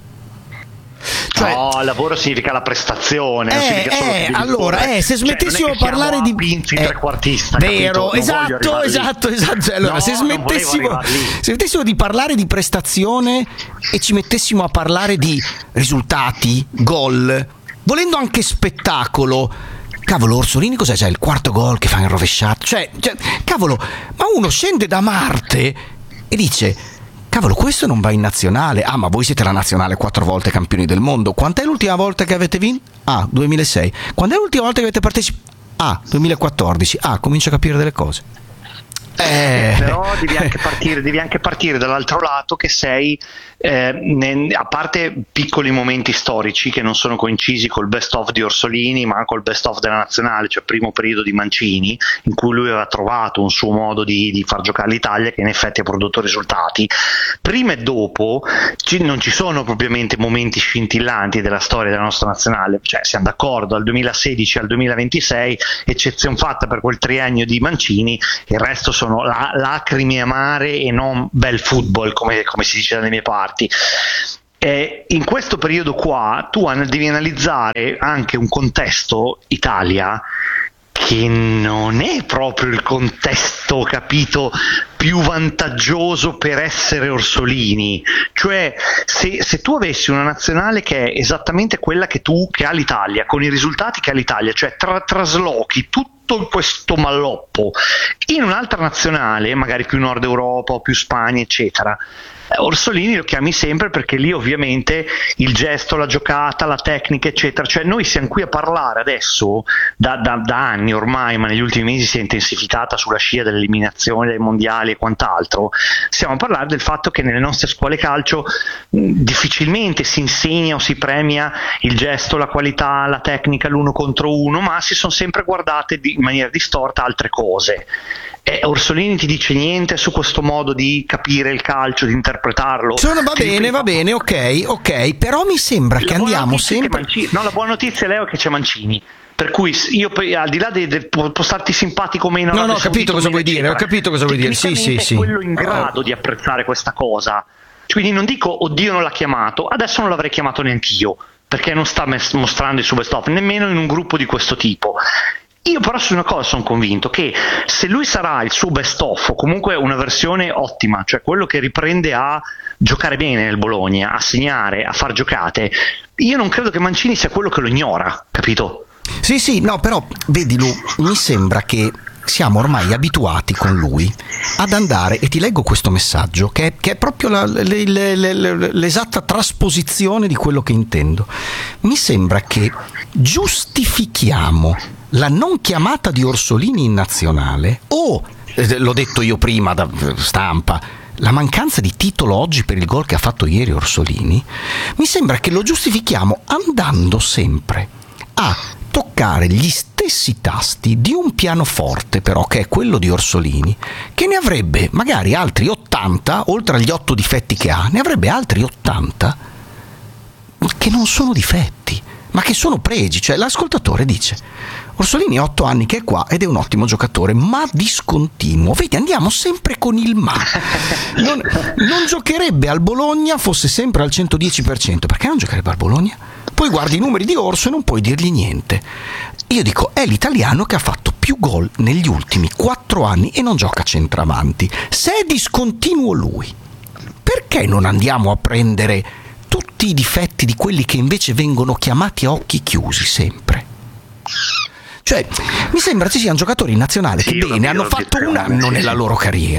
Cioè, no, lavoro significa la prestazione. Eh, significa solo eh, allora, eh, se smettessimo cioè, a parlare di Pinzi eh, trequartista, vero, capito? esatto, esatto, esatto. Allora, no, se smettessimo, se smettessimo di parlare di prestazione e ci mettessimo a parlare di risultati, gol, volendo anche spettacolo. Cavolo, Orsolini cos'è? C'è il quarto gol che fa in rovesciato. Cioè, cioè, cavolo, ma uno scende da Marte e dice: cavolo, questo non va in nazionale. Ah, ma voi siete la nazionale quattro volte campioni del mondo. Quant'è l'ultima volta che avete vinto? Ah, duemilasei. Quando è l'ultima volta che avete partecipato? Ah, duemilaquattordici. Ah, comincio a capire delle cose. Eh. Però devi anche partire, devi anche partire dall'altro lato, che sei eh, ne, a parte piccoli momenti storici che non sono coincisi col best of di Orsolini ma col best of della nazionale, cioè primo periodo di Mancini, in cui lui aveva trovato un suo modo di, di far giocare l'Italia che in effetti ha prodotto risultati. Prima e dopo ci, non ci sono propriamente momenti scintillanti della storia della nostra nazionale, cioè siamo d'accordo, dal duemilasedici al duemilaventisei eccezione fatta per quel triennio di Mancini, il resto sono La, lacrime amare e non bel football, come, come si dice dalle mie parti. E in questo periodo qua tu devi analizzare anche un contesto Italia che non è proprio il contesto, capito, più vantaggioso per essere Orsolini. Cioè se, se tu avessi una nazionale che è esattamente quella che tu che ha l'Italia, con i risultati che ha l'Italia, cioè tra, traslochi tutto questo malloppo in un'altra nazionale, magari più Nord Europa o più Spagna eccetera, Orsolini lo chiami sempre perché lì ovviamente il gesto, la giocata, la tecnica eccetera, cioè noi siamo qui a parlare adesso da, da, da anni ormai, ma negli ultimi mesi si è intensificata sulla scia dell'eliminazione dei mondiali e quant'altro, stiamo a parlare del fatto che nelle nostre scuole calcio mh, difficilmente si insegna o si premia il gesto, la qualità, la tecnica, l'uno contro uno, ma si sono sempre guardate di, in maniera distorta altre cose. Eh, Orsolini ti dice niente su questo modo di capire il calcio, di interpretarlo? Sono, va bene, va bene, ok, ok, però mi sembra che andiamo sempre... Mancini, no, la buona notizia, Leo, è che c'è Mancini. Per cui io al di là di, di può starti simpatico o meno, no, no, ho capito cosa vuoi dire, ho capito cosa vuoi dire, sì, sì, sì. È quello in grado di apprezzare questa cosa. Quindi non dico oddio non l'ha chiamato, adesso non l'avrei chiamato neanch'io, perché non sta mostrando il suo best of, nemmeno in un gruppo di questo tipo. Io però su una cosa sono convinto, che se lui sarà il suo best of o comunque una versione ottima, cioè quello che riprende a giocare bene nel Bologna, a segnare, a far giocate, io non credo che Mancini sia quello che lo ignora, capito? Sì, sì, no, però vedi Lu, mi sembra che siamo ormai abituati con lui ad andare, e ti leggo questo messaggio che è, che è proprio la, le, le, le, l'esatta trasposizione di quello che intendo. Mi sembra che giustifichiamo la non chiamata di Orsolini in nazionale o, eh, l'ho detto io prima da stampa, la mancanza di titolo oggi per il gol che ha fatto ieri Orsolini, mi sembra che lo giustifichiamo andando sempre a toccare gli stessi tasti di un pianoforte, però, che è quello di Orsolini, che ne avrebbe magari altri ottanta, oltre agli otto difetti che ha, ne avrebbe altri ottanta che non sono difetti, ma che sono pregi. Cioè l'ascoltatore dice: Orsolini ha otto anni che è qua ed è un ottimo giocatore, ma discontinuo. Vedi, andiamo sempre con il ma. Non, non giocherebbe al Bologna fosse sempre al centodieci per cento. Perché non giocherebbe al Bologna? Poi guardi i numeri di Orso e non puoi dirgli niente. Io dico, è l'italiano che ha fatto più gol negli ultimi quattro anni e non gioca centravanti. Se è discontinuo lui, perché non andiamo a prendere tutti i difetti di quelli che invece vengono chiamati a occhi chiusi sempre? Cioè, mi sembra ci siano giocatori in nazionale sì, che bene hanno fatto un anno nella loro carriera,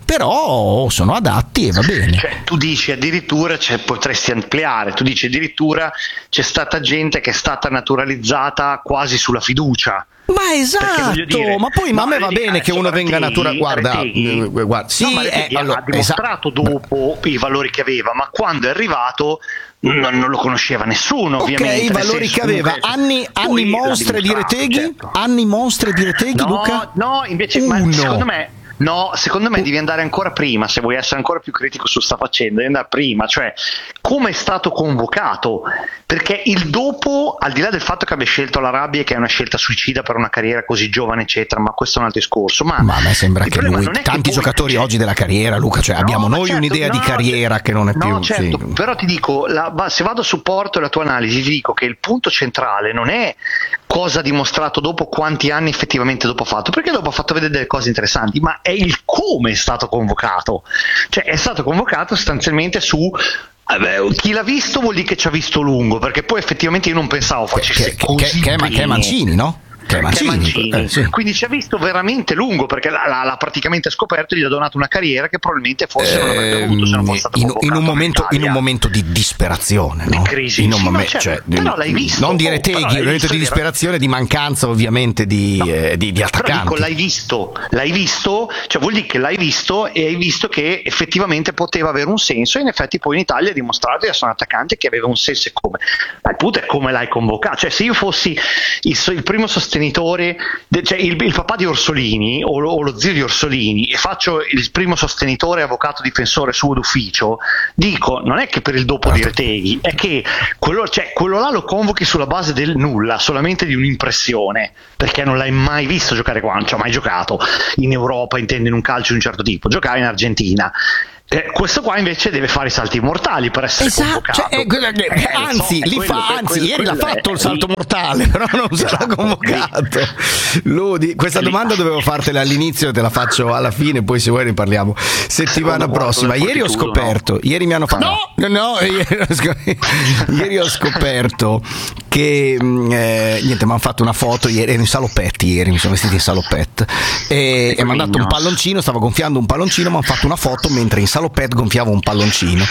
però sono adatti e va bene. Cioè, tu dici addirittura, cioè, potresti ampliare, tu dici addirittura c'è stata gente che è stata naturalizzata quasi sulla fiducia. Ma esatto, dire, ma poi ma a me va bene dire, che uno venga natura, guarda, Reteghi, guarda, sì, no, eh, allora, ha dimostrato esatto. dopo i valori che aveva, ma quando è arrivato non, non lo conosceva nessuno, ovviamente. Ok, i valori che aveva, anni, anni mostre di Reteghi, certo. anni mostre di Reteghi, no, Luca? No, invece, ma secondo me No, secondo me devi andare ancora prima, se vuoi essere ancora più critico su sta faccenda, devi andare prima, cioè come è stato convocato, perché il dopo, al di là del fatto che abbia scelto l'Arabia, che è una scelta suicida per una carriera così giovane eccetera, ma questo è un altro discorso, ma, ma a me sembra che lui, che tanti poi... giocatori oggi della carriera, Luca, cioè no, abbiamo noi certo, un'idea no, di carriera che non è no, più certo, sì. Però ti dico, la, se vado a supporto la tua analisi, ti dico che il punto centrale non è cosa ha dimostrato dopo, quanti anni effettivamente dopo ha fatto, perché dopo ha fatto vedere delle cose interessanti, ma è il come è stato convocato, cioè è stato convocato sostanzialmente su eh, chi l'ha visto vuol dire che ci ha visto lungo, perché poi effettivamente io non pensavo facesse che, così che, che, che è Mancini, no? Che è Mancini, Mancini. Eh, sì. Quindi ci ha visto veramente lungo, perché l'ha, l'ha praticamente scoperto e gli ha donato una carriera che probabilmente forse eh, non avrebbe avuto se non fosse stato in, in, un momento, in, in un momento di disperazione, no? Di crisi, in un sì, momento, certo, cioè, però l'hai visto, non di oh, Reteghi, un momento di disperazione, di mancanza ovviamente di, no, eh, di, di attaccanti. Però dico, l'hai visto, l'hai visto, cioè vuol dire che l'hai visto e hai visto che effettivamente poteva avere un senso, e in effetti poi in Italia ha dimostrato di essere un attaccante che aveva un senso. E come? Ma il punto è come l'hai convocato, cioè se io fossi il, il primo sostenitore, cioè il, il papà di Orsolini o lo, o lo zio di Orsolini, e faccio il primo sostenitore avvocato difensore suo d'ufficio, dico non è che per il dopo di Reteghi, è che quello, cioè, quello là lo convochi sulla base del nulla, solamente di un'impressione, perché non l'hai mai visto giocare qua, non ci ha mai giocato in Europa, intendo in un calcio di un certo tipo, giocare in Argentina. Eh, questo qua invece deve fare i salti mortali per essere esatto, convocato. Cioè, eh, eh, eh, anzi, so, li quello, fa, anzi quello, ieri quello l'ha fatto è, il salto mortale, però non esatto, sarà convocato. Ludi, questa domanda dovevo fartela all'inizio, te la faccio alla fine, poi se vuoi ne parliamo settimana Secondo prossima. Ieri ho scoperto, no? ieri mi hanno fatto no, no, no ieri, ho scoperto, ieri ho scoperto che eh, niente, mi hanno fatto una foto ieri, ero in salopetti ieri, mi sono vestito in salopette e, e mi hanno dato un palloncino, stavo gonfiando un palloncino, mi hanno fatto una foto mentre in salopette gonfiavo un palloncino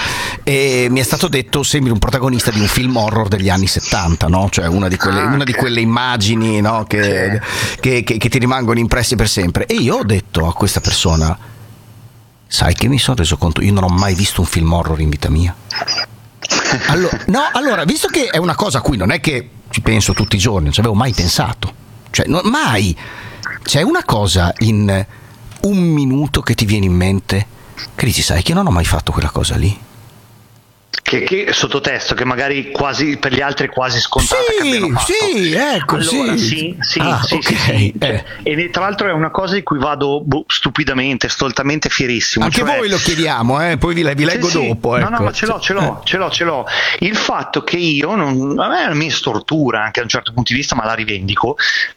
e mi è stato detto sembri un protagonista di un film horror degli anni settanta, no? Cioè una di quelle, una di quelle immagini, no? che, che, che, che ti rimangono impressi per sempre. E io ho detto a questa persona, sai che mi sono reso conto, io non ho mai visto un film horror in vita mia. Allora, no, allora, visto che è una cosa a cui non è che ci penso tutti i giorni, non ci avevo mai pensato, cioè no, mai. C'è una cosa in un minuto che ti viene in mente che dici, sai che non ho mai fatto quella cosa lì, che, che sottotesto che magari quasi per gli altri è quasi scontata, sì, che fatto. sì, ecco, allora, sì, sì, sì, ah, sì, okay. sì, sì. Eh. E tra l'altro è una cosa di cui vado boh, stupidamente, stoltamente fierissimo. Anche cioè... voi lo chiediamo, eh? Poi vi, vi leggo sì, dopo. Sì. Ecco. No, no, ma ce l'ho, ce l'ho, ce l'ho, ce l'ho. Il fatto che io, non, a me è una mia stortura anche da un certo punto di vista, ma la rivendico,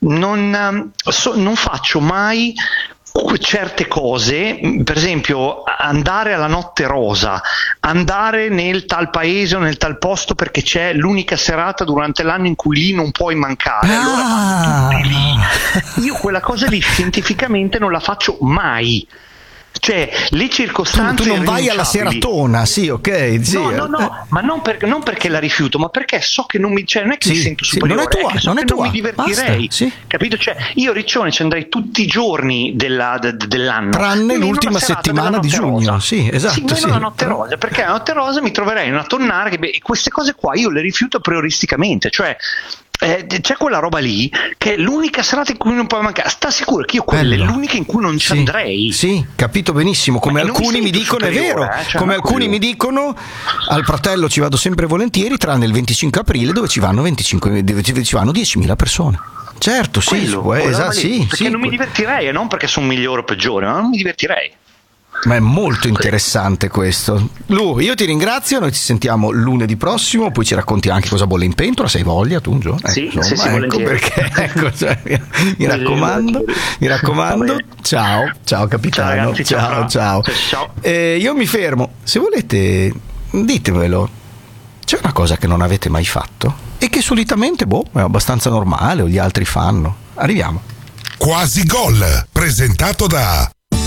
non, so, non faccio mai certe cose, per esempio andare alla Notte Rosa, andare nel tal paese o nel tal posto perché c'è l'unica serata durante l'anno in cui lì non puoi mancare, allora ah. vanno tutti lì. Io quella cosa lì scientificamente non la faccio mai. Cioè le circostanze, tu, tu non vai alla seratona, sì, ok, sì. No, no, no, ma non, per, non perché la rifiuto, ma perché so che non mi, cioè, non è che sì, mi sento sì, superiore, non è tua, è che so non che è tua, non mi divertirei, basta, sì. Capito? Cioè io Riccione ci andrei tutti i giorni della, de, dell'anno, tranne l'ultima settimana di giugno, sì, esatto, sì, sì. la Notte Rosa, perché la Notte Rosa mi troverei in una tonnara che, beh, queste cose qua io le rifiuto prioristicamente, cioè Eh, c'è quella roba lì che è l'unica serata in cui non puoi mancare. Sta sicuro che io quella Bello. È l'unica in cui non ci sì, andrei. Sì, capito benissimo. Come alcuni mi, mi dicono, è vero, eh, cioè come alcuni quello. mi dicono, al Fratello ci vado sempre volentieri, tranne il venticinque aprile dove ci vanno venticinque, dove ci vanno diecimila persone. Certo, sì, quello, può, esatto, sì, perché sì, non mi divertirei, e non perché sono migliore o peggiore, ma non mi divertirei. Ma è molto interessante questo. Lu, io ti ringrazio, noi ci sentiamo lunedì prossimo, poi ci racconti anche cosa bolle in pentola, se hai voglia tu un giorno. Sì, eh, insomma, sì, sì, ecco perché, ecco, cioè, mi, mi raccomando, mi raccomando. Ciao, ciao capitano. Ciao, ragazzi, ciao, ciao. ciao. ciao. Eh, io mi fermo. Se volete, ditemelo. C'è una cosa che non avete mai fatto e che solitamente, boh, è abbastanza normale o gli altri fanno. Arriviamo. Quasi Gol, presentato da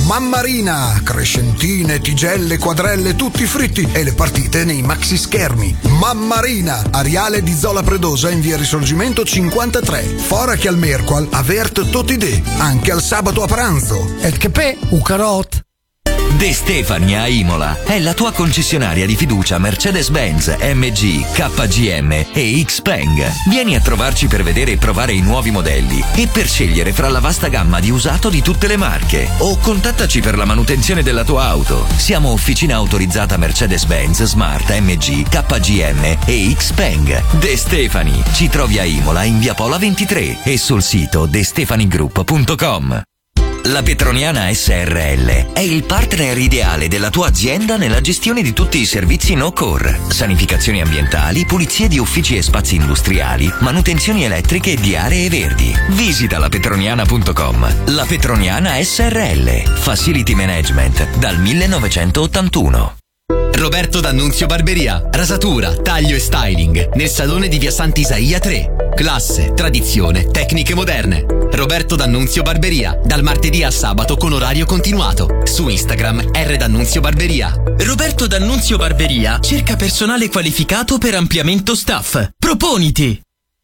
Mammarina, crescentine, tigelle, quadrelle, tutti fritti e le partite nei maxi schermi. Mammarina, Ariale di Zola Predosa in via Risorgimento cinquantatré. Fora che al Merqual, avert tutti de, anche al sabato a pranzo. E che pe, u carot. De Stefani a Imola è la tua concessionaria di fiducia Mercedes-Benz, M G, K G M e Xpeng. Vieni a trovarci per vedere e provare i nuovi modelli e per scegliere fra la vasta gamma di usato di tutte le marche. O contattaci per la manutenzione della tua auto. Siamo officina autorizzata Mercedes-Benz, Smart, M G, K G M e Xpeng. De Stefani. Ci trovi a Imola in via Pola ventitré e sul sito de stefani group punto com. La Petroniana S R L è il partner ideale della tua azienda nella gestione di tutti i servizi no-core, sanificazioni ambientali, pulizie di uffici e spazi industriali, manutenzioni elettriche e di aree verdi. Visita la petroniana punto com. La Petroniana S R L, Facility Management dal millenovecentottantuno. Roberto D'Annunzio Barberia, rasatura, taglio e styling nel salone di via Sant'Isaia tre. Classe, tradizione, tecniche moderne. Roberto D'Annunzio Barberia, dal martedì al sabato con orario continuato. Su Instagram R D'Annunzio Barberia. Roberto D'Annunzio Barberia cerca personale qualificato per ampliamento staff. Proponiti!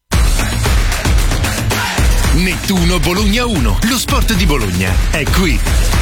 Nettuno Bologna uno, lo sport di Bologna è qui.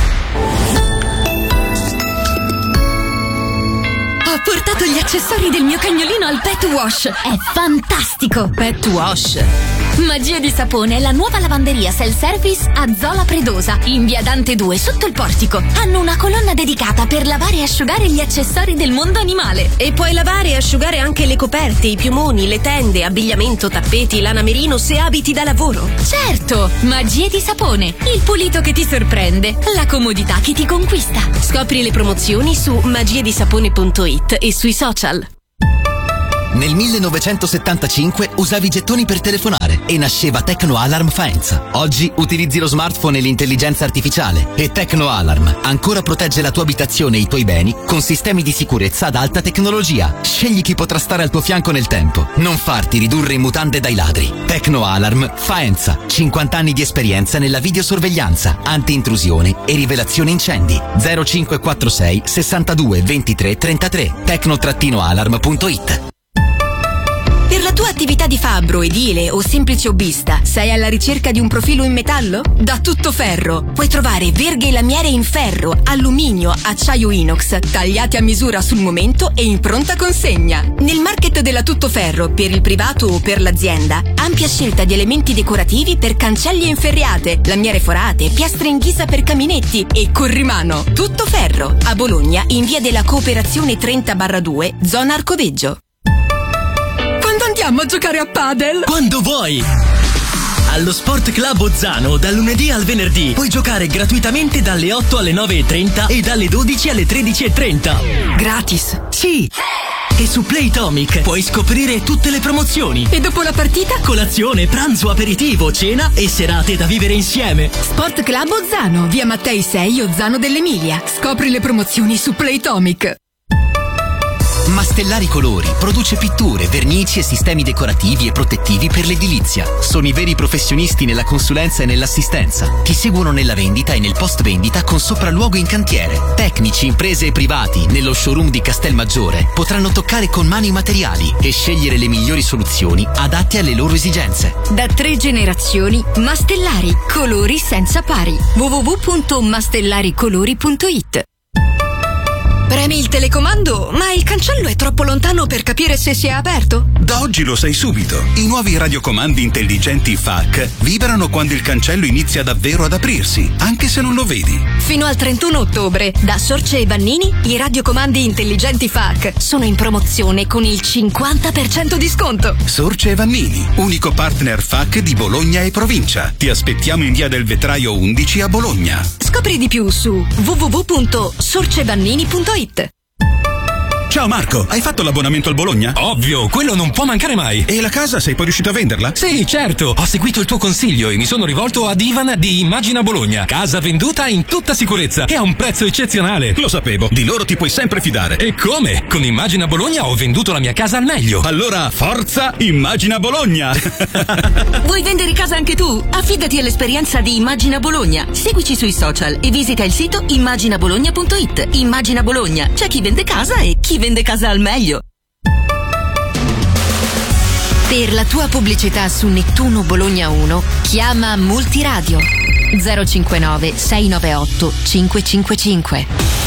Ho portato gli accessori del mio cagnolino al Pet Wash. È fantastico! Pet Wash. Magia di sapone è la nuova lavanderia self-service a Zola Predosa, in via Dante due, sotto il portico. Hanno una colonna dedicata per lavare e asciugare gli accessori del mondo animale. E puoi lavare e asciugare anche le coperte, i piumoni, le tende, abbigliamento, tappeti, lana merino se abiti da lavoro. Certo! Magie di sapone. Il pulito che ti sorprende. La comodità che ti conquista. Scopri le promozioni su magie di sapone punto it e sui social. Nel millenovecentosettantacinque usavi i gettoni per telefonare e nasceva Tecno Alarm Faenza. Oggi utilizzi lo smartphone e l'intelligenza artificiale e Tecno Alarm ancora protegge la tua abitazione e i tuoi beni con sistemi di sicurezza ad alta tecnologia. Scegli chi potrà stare al tuo fianco nel tempo. Non farti ridurre in mutande dai ladri. Tecno Alarm Faenza. cinquanta anni di esperienza nella videosorveglianza, anti-intrusione e rivelazione incendi. zero cinque quattro sei sessantadue ventitré trentatré. tecno alarm punto it. Per la tua attività di fabbro, edile o semplice hobbista, sei alla ricerca di un profilo in metallo? Da Tuttoferro puoi trovare verghe e lamiere in ferro, alluminio, acciaio inox, tagliati a misura sul momento e in pronta consegna. Nel market della Tuttoferro, per il privato o per l'azienda, ampia scelta di elementi decorativi per cancelli e inferriate, lamiere forate, piastre in ghisa per caminetti e corrimano. Tuttoferro, a Bologna, in via della Cooperazione trenta barra due, zona Arcoveggio. Andiamo a giocare a padel? Quando vuoi! Allo Sport Club Ozzano, dal lunedì al venerdì, puoi giocare gratuitamente dalle otto alle nove e trenta e dalle dodici alle tredici e trenta. Gratis? Sì! E su Playtomic puoi scoprire tutte le promozioni. E dopo la partita? Colazione, pranzo, aperitivo, cena e serate da vivere insieme. Sport Club Ozzano, via Mattei sei, Ozzano dell'Emilia. Scopri le promozioni su Playtomic. Mastellari Colori produce pitture, vernici e sistemi decorativi e protettivi per l'edilizia. Sono i veri professionisti nella consulenza e nell'assistenza. Ti seguono nella vendita e nel post vendita con sopralluogo in cantiere. Tecnici, imprese e privati nello showroom di Castelmaggiore potranno toccare con mano i materiali e scegliere le migliori soluzioni adatte alle loro esigenze. Da tre generazioni, Mastellari Colori senza pari. w w w punto mastellaricolori punto it. Premi il telecomando, ma il cancello è troppo lontano per capire se si è aperto? Da oggi lo sai subito. I nuovi radiocomandi intelligenti F A C vibrano quando il cancello inizia davvero ad aprirsi, anche se non lo vedi. Fino al trentuno ottobre, da Sorce e Vannini, i radiocomandi intelligenti F A C sono in promozione con il cinquanta per cento di sconto. Sorce e Vannini, unico partner F A C di Bologna e provincia. Ti aspettiamo in via del Vetraio undici a Bologna. Scopri di più su w w w punto sorcevannini punto it. Ciao Marco, hai fatto l'abbonamento al Bologna? Ovvio, quello non può mancare mai. E la casa sei poi riuscito a venderla? Sì, certo. Ho seguito il tuo consiglio e mi sono rivolto ad Ivan di Immagina Bologna. Casa venduta in tutta sicurezza e a un prezzo eccezionale. Lo sapevo, di loro ti puoi sempre fidare. E come? Con Immagina Bologna ho venduto la mia casa al meglio. Allora, forza Immagina Bologna! Vuoi vendere casa anche tu? Affidati all'esperienza di Immagina Bologna. Seguici sui social e visita il sito immagina bologna punto it. Immagina Bologna. C'è chi vende casa e chi vende casa al meglio. Per la tua pubblicità su Nettuno Bologna uno, chiama Multiradio zero cinquantanove sei novantaotto cinquecentocinquantacinque.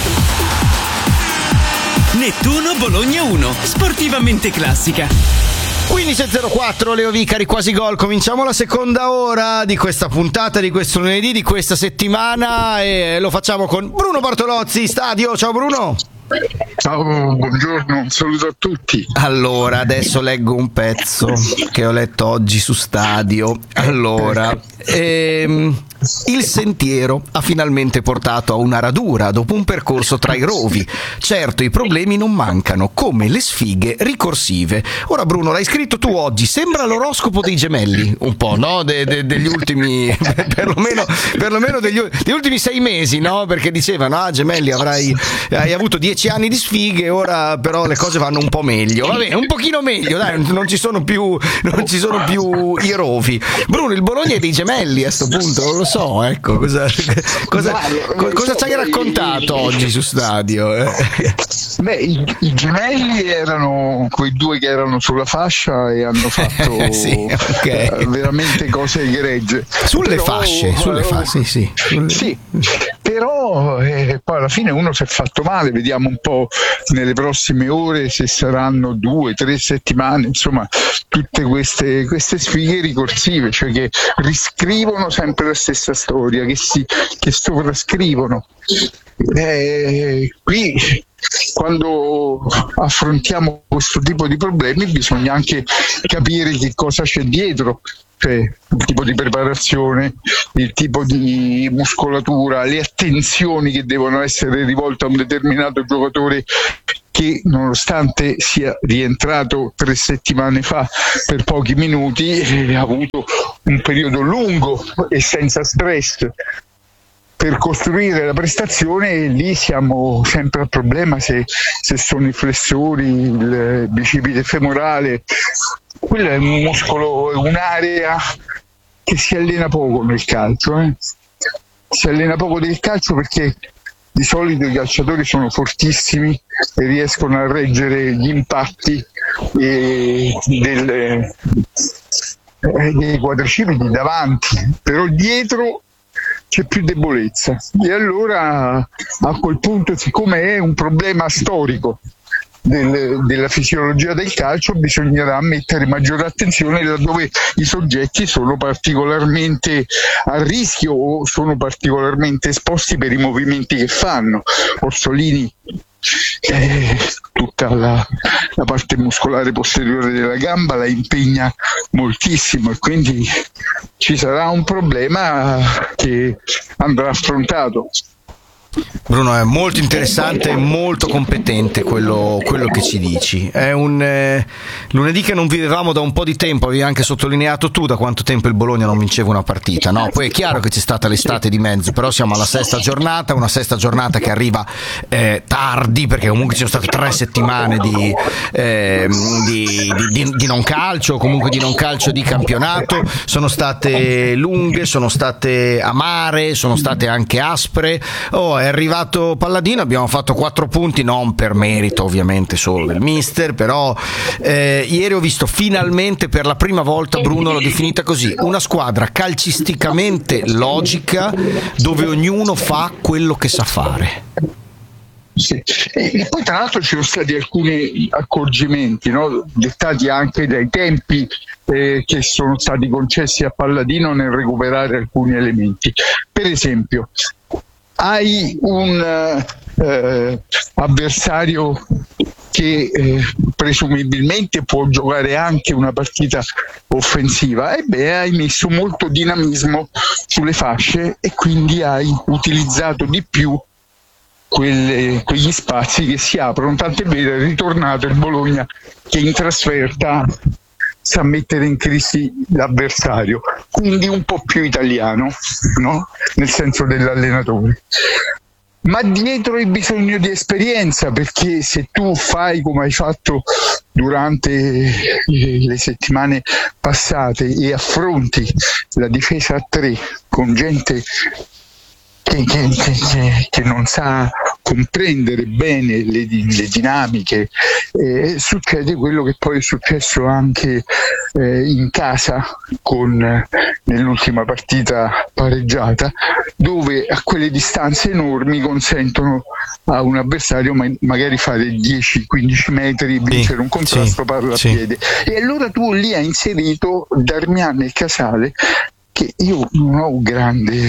Nettuno Bologna uno, sportivamente classica. quindici e zero quattro, Leo Vicari, quasi gol. Cominciamo la seconda ora di questa puntata, di questo lunedì, di questa settimana, e lo facciamo con Bruno Bartolozzi, Stadio. Ciao Bruno. Ciao, buongiorno, un saluto a tutti. Allora, adesso leggo un pezzo che ho letto oggi su Stadio. Allora, ehm, il sentiero ha finalmente portato a una radura dopo un percorso tra i rovi. Certo, i problemi non mancano, come le sfighe ricorsive. Ora Bruno, l'hai scritto tu oggi, sembra l'oroscopo dei gemelli, un po', no? De, de, degli ultimi, perlomeno, perlomeno degli, degli ultimi sei mesi, no? Perché dicevano, ah gemelli, avrai, hai avuto dieci anni di sfighe, ora però le cose vanno un po' meglio. Va bene, un pochino meglio, dai, non ci sono più, non ci sono più i rovi. Bruno, il Bologna è dei gemelli a sto punto, non lo so, ecco, cosa, cosa, cosa, cosa ci hai raccontato oggi su Stadio? Eh? Beh, i, i gemelli erano quei due che erano sulla fascia e hanno fatto sì, okay. veramente cose egregie. Sulle però, fasce, sulle fasce, sì, sì. Sì, però eh, poi alla fine uno si è fatto male, vediamo un po' nelle prossime ore se saranno due, tre settimane, insomma, tutte queste, queste sfighe ricorsive, cioè che riscrivono sempre la stessa storia, che si che sovrascrivono. Eh, qui quando affrontiamo questo tipo di problemi bisogna anche capire che cosa c'è dietro, cioè il tipo di preparazione, il tipo di muscolatura, le attenzioni che devono essere rivolte a un determinato giocatore che nonostante sia rientrato tre settimane fa per pochi minuti ha avuto un periodo lungo e senza stress per costruire la prestazione. Lì siamo sempre al problema se, se sono i flessori, il bicipite femorale. Quello è un muscolo, è un'area che si allena poco nel calcio, eh? si allena poco del calcio perché di solito i calciatori sono fortissimi e riescono a reggere gli impatti eh, del, eh, dei quadricipiti davanti, però dietro c'è più debolezza e allora a quel punto, siccome è un problema storico del, della fisiologia del calcio, bisognerà mettere maggiore attenzione laddove i soggetti sono particolarmente a rischio o sono particolarmente esposti per i movimenti che fanno. Orsolini, eh, tutta la, la parte muscolare posteriore della gamba la impegna moltissimo e quindi ci sarà un problema che andrà affrontato. Bruno, è molto interessante e molto competente quello, quello che ci dici. È un eh, lunedì che non vivevamo da un po' di tempo, avevi anche sottolineato tu da quanto tempo il Bologna non vinceva una partita, no? Poi è chiaro che c'è stata l'estate di mezzo, però siamo alla sesta giornata, una sesta giornata che arriva eh, tardi, perché comunque ci sono state tre settimane di, eh, di, di, di, di non calcio, comunque di non calcio di campionato, sono state lunghe, sono state amare, sono state anche aspre. Oh, è arrivato Palladino, abbiamo fatto quattro punti, non per merito ovviamente solo del mister, però eh, ieri ho visto finalmente per la prima volta, Bruno l'ho definita così, una squadra calcisticamente logica dove ognuno fa quello che sa fare. Sì. E, e poi tra l'altro ci sono stati alcuni accorgimenti, no? dettati anche dai tempi eh, che sono stati concessi a Palladino nel recuperare alcuni elementi. Per esempio, hai un eh, avversario che eh, presumibilmente può giocare anche una partita offensiva, e beh, hai messo molto dinamismo sulle fasce e quindi hai utilizzato di più quelle, quegli spazi che si aprono, tant'è vero è ritornato il Bologna che in trasferta sa mettere in crisi l'avversario, quindi un po' più italiano, no? Nel senso dell'allenatore. Ma dietro hai bisogno di esperienza, perché se tu fai come hai fatto durante le settimane passate e affronti la difesa a tre con gente che, che, che, che non sa comprendere bene le, le dinamiche, eh, succede quello che poi è successo anche eh, in casa con, eh, nell'ultima partita pareggiata, dove a quelle distanze enormi consentono a un avversario ma- magari fare dieci quindici metri, vincere un contrasto, sì, parla sì. a piede. E allora tu lì hai inserito Darmian e Casale, che io non ho grande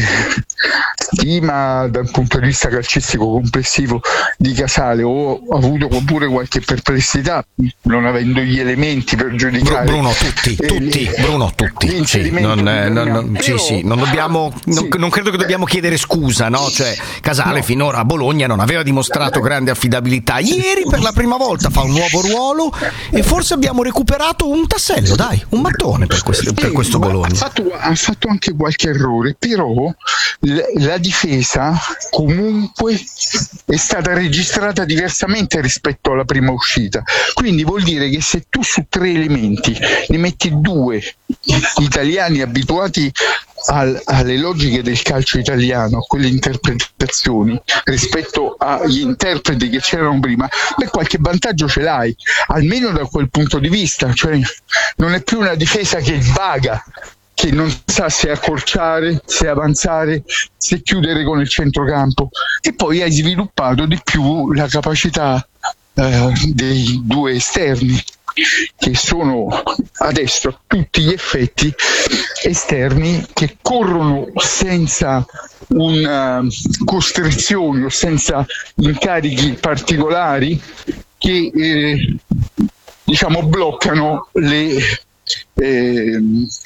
stima dal punto di vista calcistico complessivo di Casale, ho avuto pure qualche perplessità non avendo gli elementi per giudicare. Bruno, tutti, tutti, Bruno, tutti. Sì, non, eh, non, non, sì, sì, non dobbiamo, non, non credo che dobbiamo chiedere scusa, no? Cioè, Casale no. finora a Bologna non aveva dimostrato grande affidabilità. Ieri per la prima volta fa un nuovo ruolo e forse abbiamo recuperato un tassello, dai, un mattone per questo, per questo Bologna. Ha fatto, ha fatto anche qualche errore, però la difesa comunque è stata registrata diversamente rispetto alla prima uscita, quindi vuol dire che se tu su tre elementi ne metti due italiani abituati al, alle logiche del calcio italiano, a quelle interpretazioni rispetto agli interpreti che c'erano prima, beh, qualche vantaggio ce l'hai, almeno da quel punto di vista, cioè non è più una difesa che vaga, che non sa se accorciare, se avanzare, se chiudere con il centrocampo, e poi hai sviluppato di più la capacità eh, dei due esterni, che sono adesso a tutti gli effetti esterni che corrono senza una costrizioni o senza incarichi particolari che eh, diciamo bloccano le eh,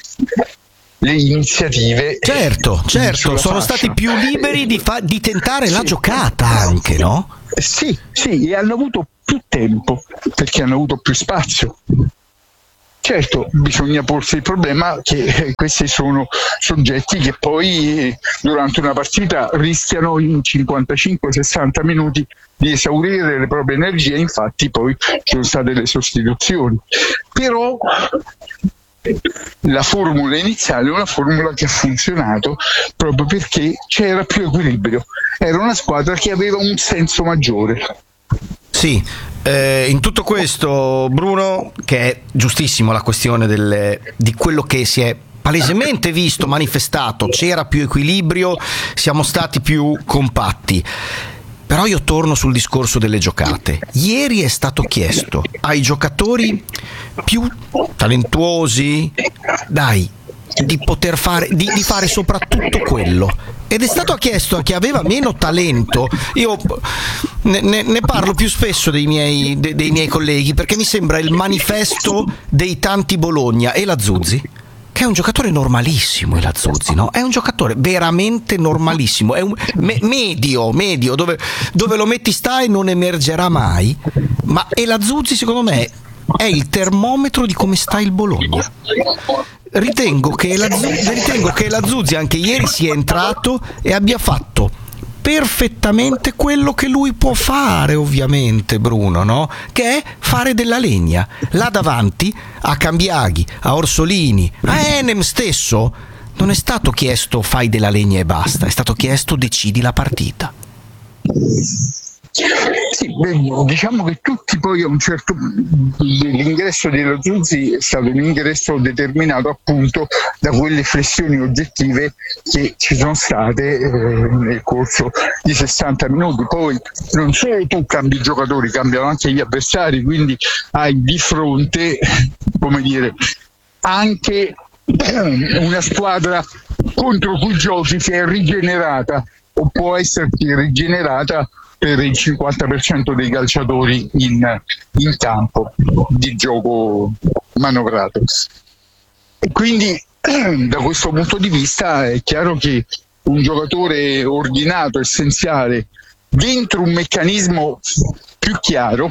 le iniziative. Certo, certo, sono fascia. stati più liberi di, fa- di tentare sì. la giocata anche, no? Sì, sì, e hanno avuto più tempo perché hanno avuto più spazio. Certo, bisogna porsi il problema che questi sono soggetti che poi durante una partita rischiano in cinquantacinque sessanta minuti di esaurire le proprie energie, infatti poi ci sono state le sostituzioni. Però la formula iniziale è una formula che ha funzionato proprio perché c'era più equilibrio, era una squadra che aveva un senso maggiore. Sì, eh, in tutto questo, Bruno, che è giustissimo la questione delle, di quello che si è palesemente visto, manifestato, c'era più equilibrio, siamo stati più compatti. Però io torno sul discorso delle giocate. Ieri è stato chiesto ai giocatori più talentuosi, dai, di poter fare, di, di fare soprattutto quello. Ed è stato chiesto a chi aveva meno talento. Io ne, ne, ne parlo più spesso dei miei, de, dei miei colleghi, perché mi sembra il manifesto dei tanti Bologna. E la Zuzzi, che è un giocatore normalissimo, la Zuzzi, no? È un giocatore veramente normalissimo, è un me- medio, medio, dove, dove lo metti sta e non emergerà mai. Ma e la Zuzzi, secondo me, è il termometro di come sta il Bologna. Ritengo che la, ritengo che la Zuzzi anche ieri sia entrato e abbia fatto perfettamente quello che lui può fare, ovviamente, Bruno, no? Che è fare della legna. Là davanti a Cambiaghi, a Orsolini, a Enem stesso non è stato chiesto fai della legna e basta, è stato chiesto decidi la partita. Sì, beh, diciamo che tutti poi a un certo l'ingresso dello Zuzzi è stato un ingresso determinato appunto da quelle flessioni oggettive che ci sono state eh, nel corso di sessanta minuti. Poi non solo tu cambi i giocatori, cambiano anche gli avversari, quindi hai di fronte, come dire, anche una squadra contro cui giochi si è rigenerata o può esserti rigenerata per il cinquanta per cento dei calciatori in, in campo di gioco manovrato. E quindi da questo punto di vista è chiaro che un giocatore ordinato, essenziale dentro un meccanismo più chiaro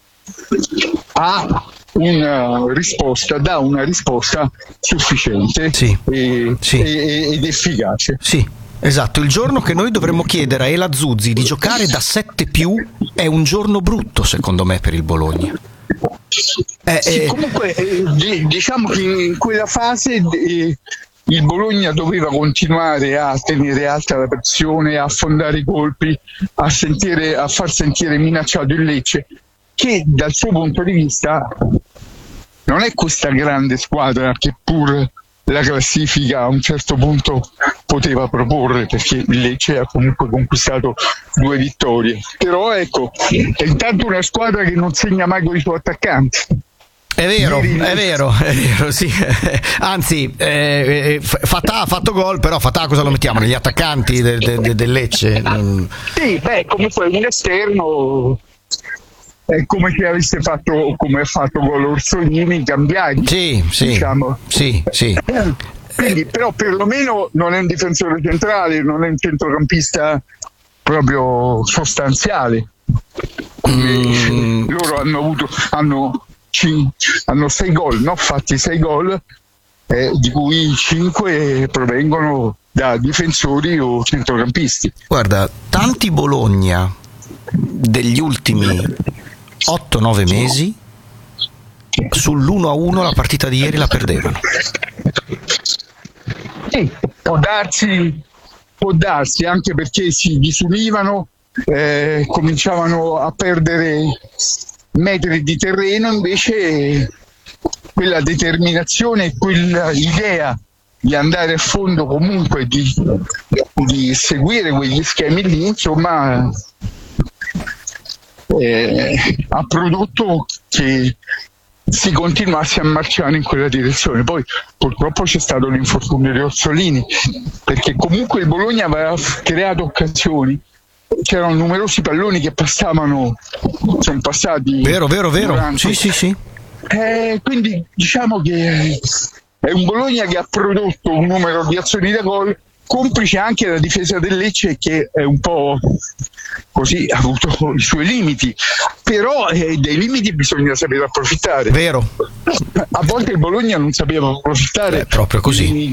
ha una risposta, dà una risposta sufficiente sì. E, sì. E, ed efficace. Sì. Esatto, il giorno che noi dovremmo chiedere a Ela Zuzzi di giocare da sette più è un giorno brutto secondo me per il Bologna. Eh, sì, eh, comunque eh, diciamo che in quella fase eh, il Bologna doveva continuare a tenere alta la pressione, a affondare i colpi, a, sentire, a far sentire minacciato il Lecce, che dal suo punto di vista non è questa grande squadra che pur la classifica a un certo punto poteva proporre, perché il Lecce ha comunque conquistato due vittorie, però ecco, è intanto una squadra che non segna mai con i suoi attaccanti. È vero, Ieri... è vero, è vero, sì. Anzi, eh, Fatà ha fatto gol, però Fatà cosa lo mettiamo? Negli attaccanti del de, de, de Lecce? Sì, beh, comunque un esterno è come se avesse fatto, come ha fatto gol Orsolini, cambiati. Sì, sì, diciamo. sì, sì. Quindi, però perlomeno non è un difensore centrale, non è un centrocampista proprio sostanziale. Mm. Loro hanno avuto hanno, hanno sei gol, no? Fatti sei gol, eh, di cui cinque provengono da difensori o centrocampisti. Guarda, tanti Bologna degli ultimi otto nove mesi sull'uno a uno la partita di ieri la perdevano. Sì, può darsi, può darsi anche perché si disunivano, eh, cominciavano a perdere metri di terreno, invece quella determinazione e quella idea di andare a fondo comunque, di, di seguire quegli schemi lì, insomma, eh, ha prodotto che si continuasse a marciare in quella direzione. Poi purtroppo c'è stato l'infortunio di Orsolini, perché comunque il Bologna aveva creato occasioni, c'erano numerosi palloni che passavano, sono passati vero vero vero durante. sì sì sì eh, quindi diciamo che è un Bologna che ha prodotto un numero di azioni da gol, complice anche la difesa del Lecce che è un po' così, ha avuto i suoi limiti, però eh, dei limiti bisogna sapere approfittare. Vero. A volte il Bologna non sapeva approfittare. È proprio così.